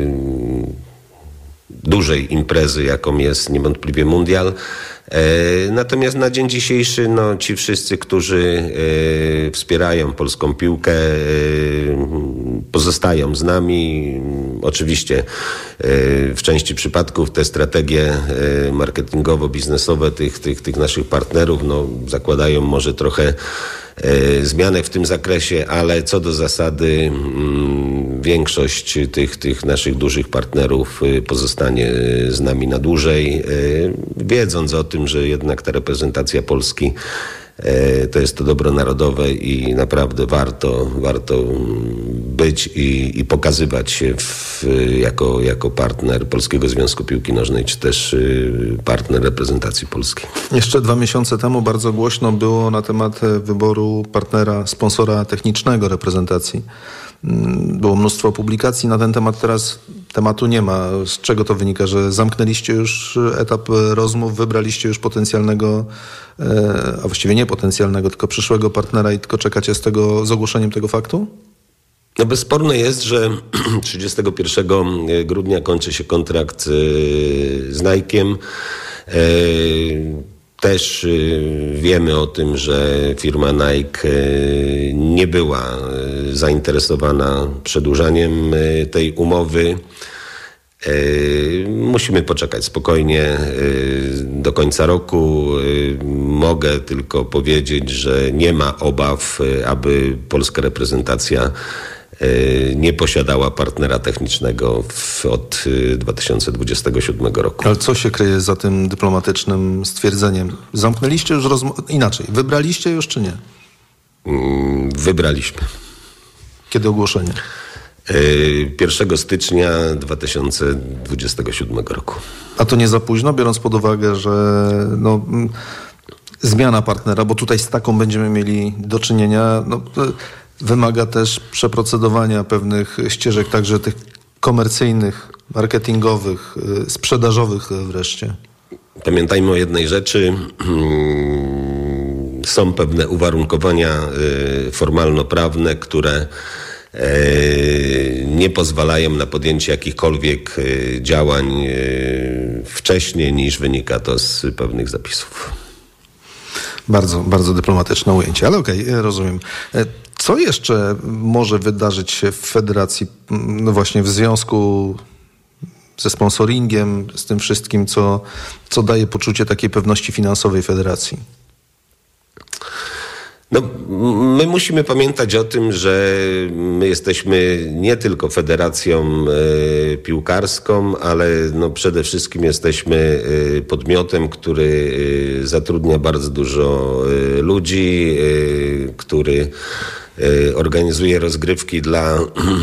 dużej imprezy, jaką jest niewątpliwie mundial. Natomiast na dzień dzisiejszy ci wszyscy, którzy wspierają polską piłkę, pozostają z nami. Oczywiście w części przypadków te strategie marketingowo-biznesowe tych naszych partnerów zakładają może trochę zmianę w tym zakresie, ale co do zasady większość tych naszych dużych partnerów pozostanie z nami na dłużej, wiedząc o tym, że jednak ta reprezentacja Polski to jest to dobro narodowe i naprawdę warto być i pokazywać się jako partner Polskiego Związku Piłki Nożnej, czy też partner reprezentacji Polski. Jeszcze 2 miesiące temu bardzo głośno było na temat wyboru partnera, sponsora technicznego reprezentacji. Było mnóstwo publikacji na ten temat, teraz tematu nie ma. Z czego to wynika, że zamknęliście już etap rozmów, wybraliście już potencjalnego, a właściwie nie potencjalnego, tylko przyszłego partnera i tylko czekacie z ogłoszeniem tego faktu? Bezsporne jest, że 31 grudnia kończy się kontrakt z Nike'iem. Też wiemy o tym, że firma Nike nie była zainteresowana przedłużaniem tej umowy. Musimy poczekać spokojnie do końca roku. mogę tylko powiedzieć, że nie ma obaw, aby polska reprezentacja nie posiadała partnera technicznego od 2027 roku. Ale co się kryje za tym dyplomatycznym stwierdzeniem? Zamknęliście już inaczej, wybraliście już czy nie? Wybraliśmy. Kiedy ogłoszenie? 1 stycznia 2027 roku. A to nie za późno, biorąc pod uwagę, że zmiana partnera, bo tutaj z taką będziemy mieli do czynienia, wymaga też przeprocedowania pewnych ścieżek, także tych komercyjnych, marketingowych, sprzedażowych wreszcie. Pamiętajmy o jednej rzeczy. Są pewne uwarunkowania formalno-prawne, które nie pozwalają na podjęcie jakichkolwiek działań wcześniej, niż wynika to z pewnych zapisów. Bardzo, bardzo dyplomatyczne ujęcie, ale okej, rozumiem. Co jeszcze może wydarzyć się w federacji, właśnie w związku ze sponsoringiem, z tym wszystkim, co daje poczucie takiej pewności finansowej federacji? My musimy pamiętać o tym, że my jesteśmy nie tylko federacją piłkarską, ale przede wszystkim jesteśmy podmiotem, który zatrudnia bardzo dużo ludzi, który organizuje rozgrywki dla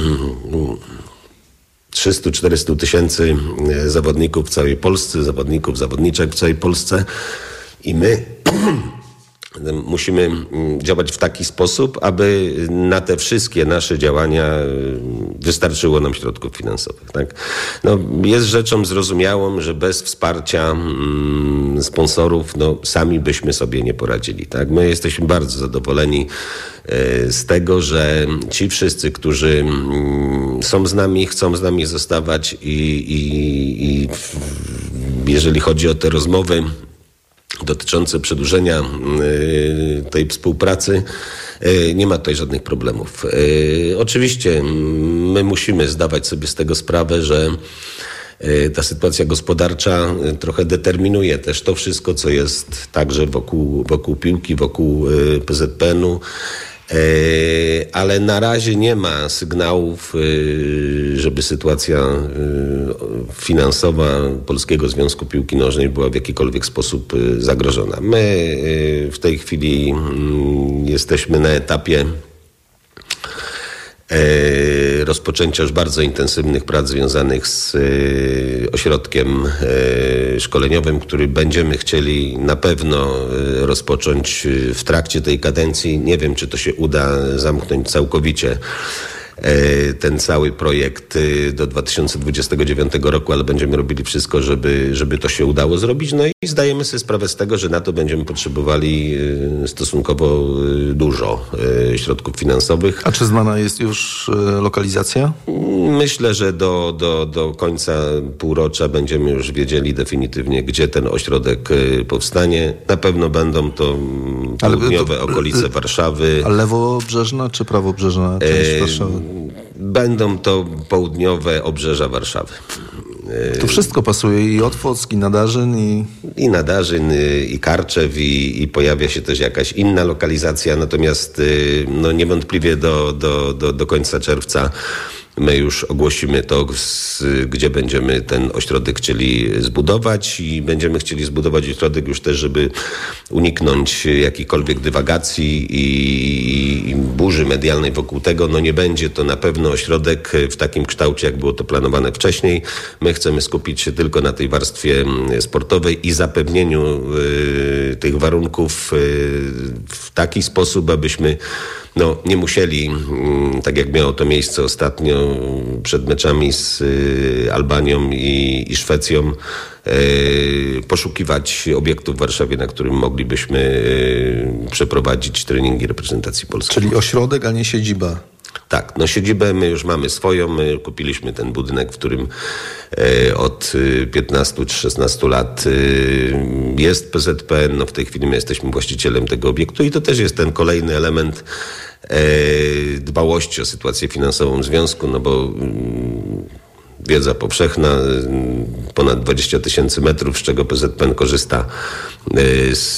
300-400 tysięcy zawodników w całej Polsce, zawodników, zawodniczek w całej Polsce i my musimy działać w taki sposób, aby na te wszystkie nasze działania wystarczyło nam środków finansowych. Tak? Jest rzeczą zrozumiałą, że bez wsparcia sponsorów sami byśmy sobie nie poradzili. Tak? My jesteśmy bardzo zadowoleni z tego, że ci wszyscy, którzy są z nami, chcą z nami zostawać i jeżeli chodzi o te rozmowy dotyczące przedłużenia tej współpracy, nie ma tutaj żadnych problemów. Oczywiście my musimy zdawać sobie z tego sprawę, że ta sytuacja gospodarcza trochę determinuje też to wszystko, co jest także wokół piłki, wokół PZPN-u. Ale na razie nie ma sygnałów, żeby sytuacja finansowa Polskiego Związku Piłki Nożnej była w jakikolwiek sposób zagrożona. My w tej chwili jesteśmy na etapie rozpoczęcia już bardzo intensywnych prac związanych z ośrodkiem szkoleniowym, który będziemy chcieli na pewno rozpocząć w trakcie tej kadencji. Nie wiem, czy to się uda zamknąć całkowicie ten cały projekt do 2029 roku, ale będziemy robili wszystko, żeby to się udało zrobić. I zdajemy sobie sprawę z tego, że na to będziemy potrzebowali stosunkowo dużo środków finansowych. A czy znana jest już lokalizacja? Myślę, że do końca półrocza będziemy już wiedzieli definitywnie, gdzie ten ośrodek powstanie. Na pewno będą to południowe okolice Warszawy. A lewobrzeżna czy prawobrzeżna część Warszawy? Będą to południowe obrzeża Warszawy. To wszystko pasuje, i Otwock, i Nadarzyn, i Nadarzyn, i Karczew, i pojawia się też jakaś inna lokalizacja, natomiast niewątpliwie do końca czerwca my już ogłosimy to, gdzie będziemy ten ośrodek chcieli zbudować i będziemy chcieli zbudować ośrodek już też, żeby uniknąć jakichkolwiek dywagacji i burzy medialnej wokół tego. Nie będzie to na pewno ośrodek w takim kształcie, jak było to planowane wcześniej. My chcemy skupić się tylko na tej warstwie sportowej i zapewnieniu tych warunków w taki sposób, abyśmy nie musieli, tak jak miało to miejsce ostatnio przed meczami z Albanią i Szwecją, poszukiwać obiektów w Warszawie, na którym moglibyśmy przeprowadzić treningi reprezentacji polskiej. Czyli ośrodek, a nie siedziba. Tak, siedzibę my już mamy swoją. My kupiliśmy ten budynek, w którym od 15 czy 16 lat jest PZPN. W tej chwili my jesteśmy właścicielem tego obiektu i to też jest ten kolejny element dbałości o sytuację finansową związku, bo wiedza powszechna, ponad 20 000 metrów, z czego PZPN korzysta z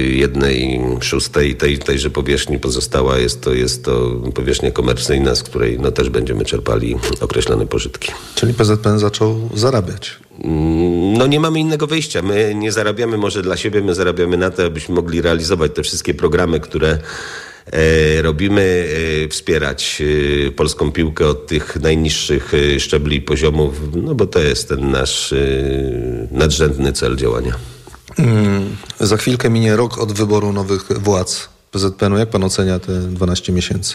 1/6 tejże powierzchni. Pozostała jest to powierzchnia komercyjna, z której też będziemy czerpali określone pożytki. Czyli PZPN zaczął zarabiać. Nie mamy innego wyjścia. My nie zarabiamy może dla siebie, my zarabiamy na to, abyśmy mogli realizować te wszystkie programy, które robimy, wspierać polską piłkę od tych najniższych szczebli i poziomów, bo to jest ten nasz nadrzędny cel działania. Za chwilkę minie rok od wyboru nowych władz PZPN-u. Jak pan ocenia te 12 miesięcy?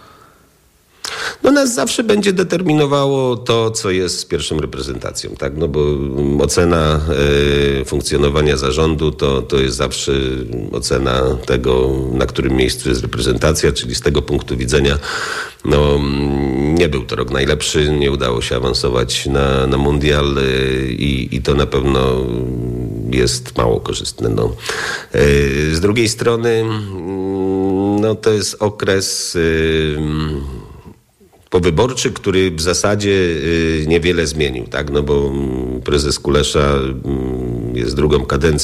Nas zawsze będzie determinowało to, co jest z pierwszą reprezentacją, tak? Bo ocena funkcjonowania zarządu to jest zawsze ocena tego, na którym miejscu jest reprezentacja, czyli z tego punktu widzenia nie był to rok najlepszy, nie udało się awansować na mundial i to na pewno jest mało korzystne. Z drugiej strony to jest okres powyborczy, który w zasadzie niewiele zmienił, tak? Bo prezes Kulesza jest drugą kadencję.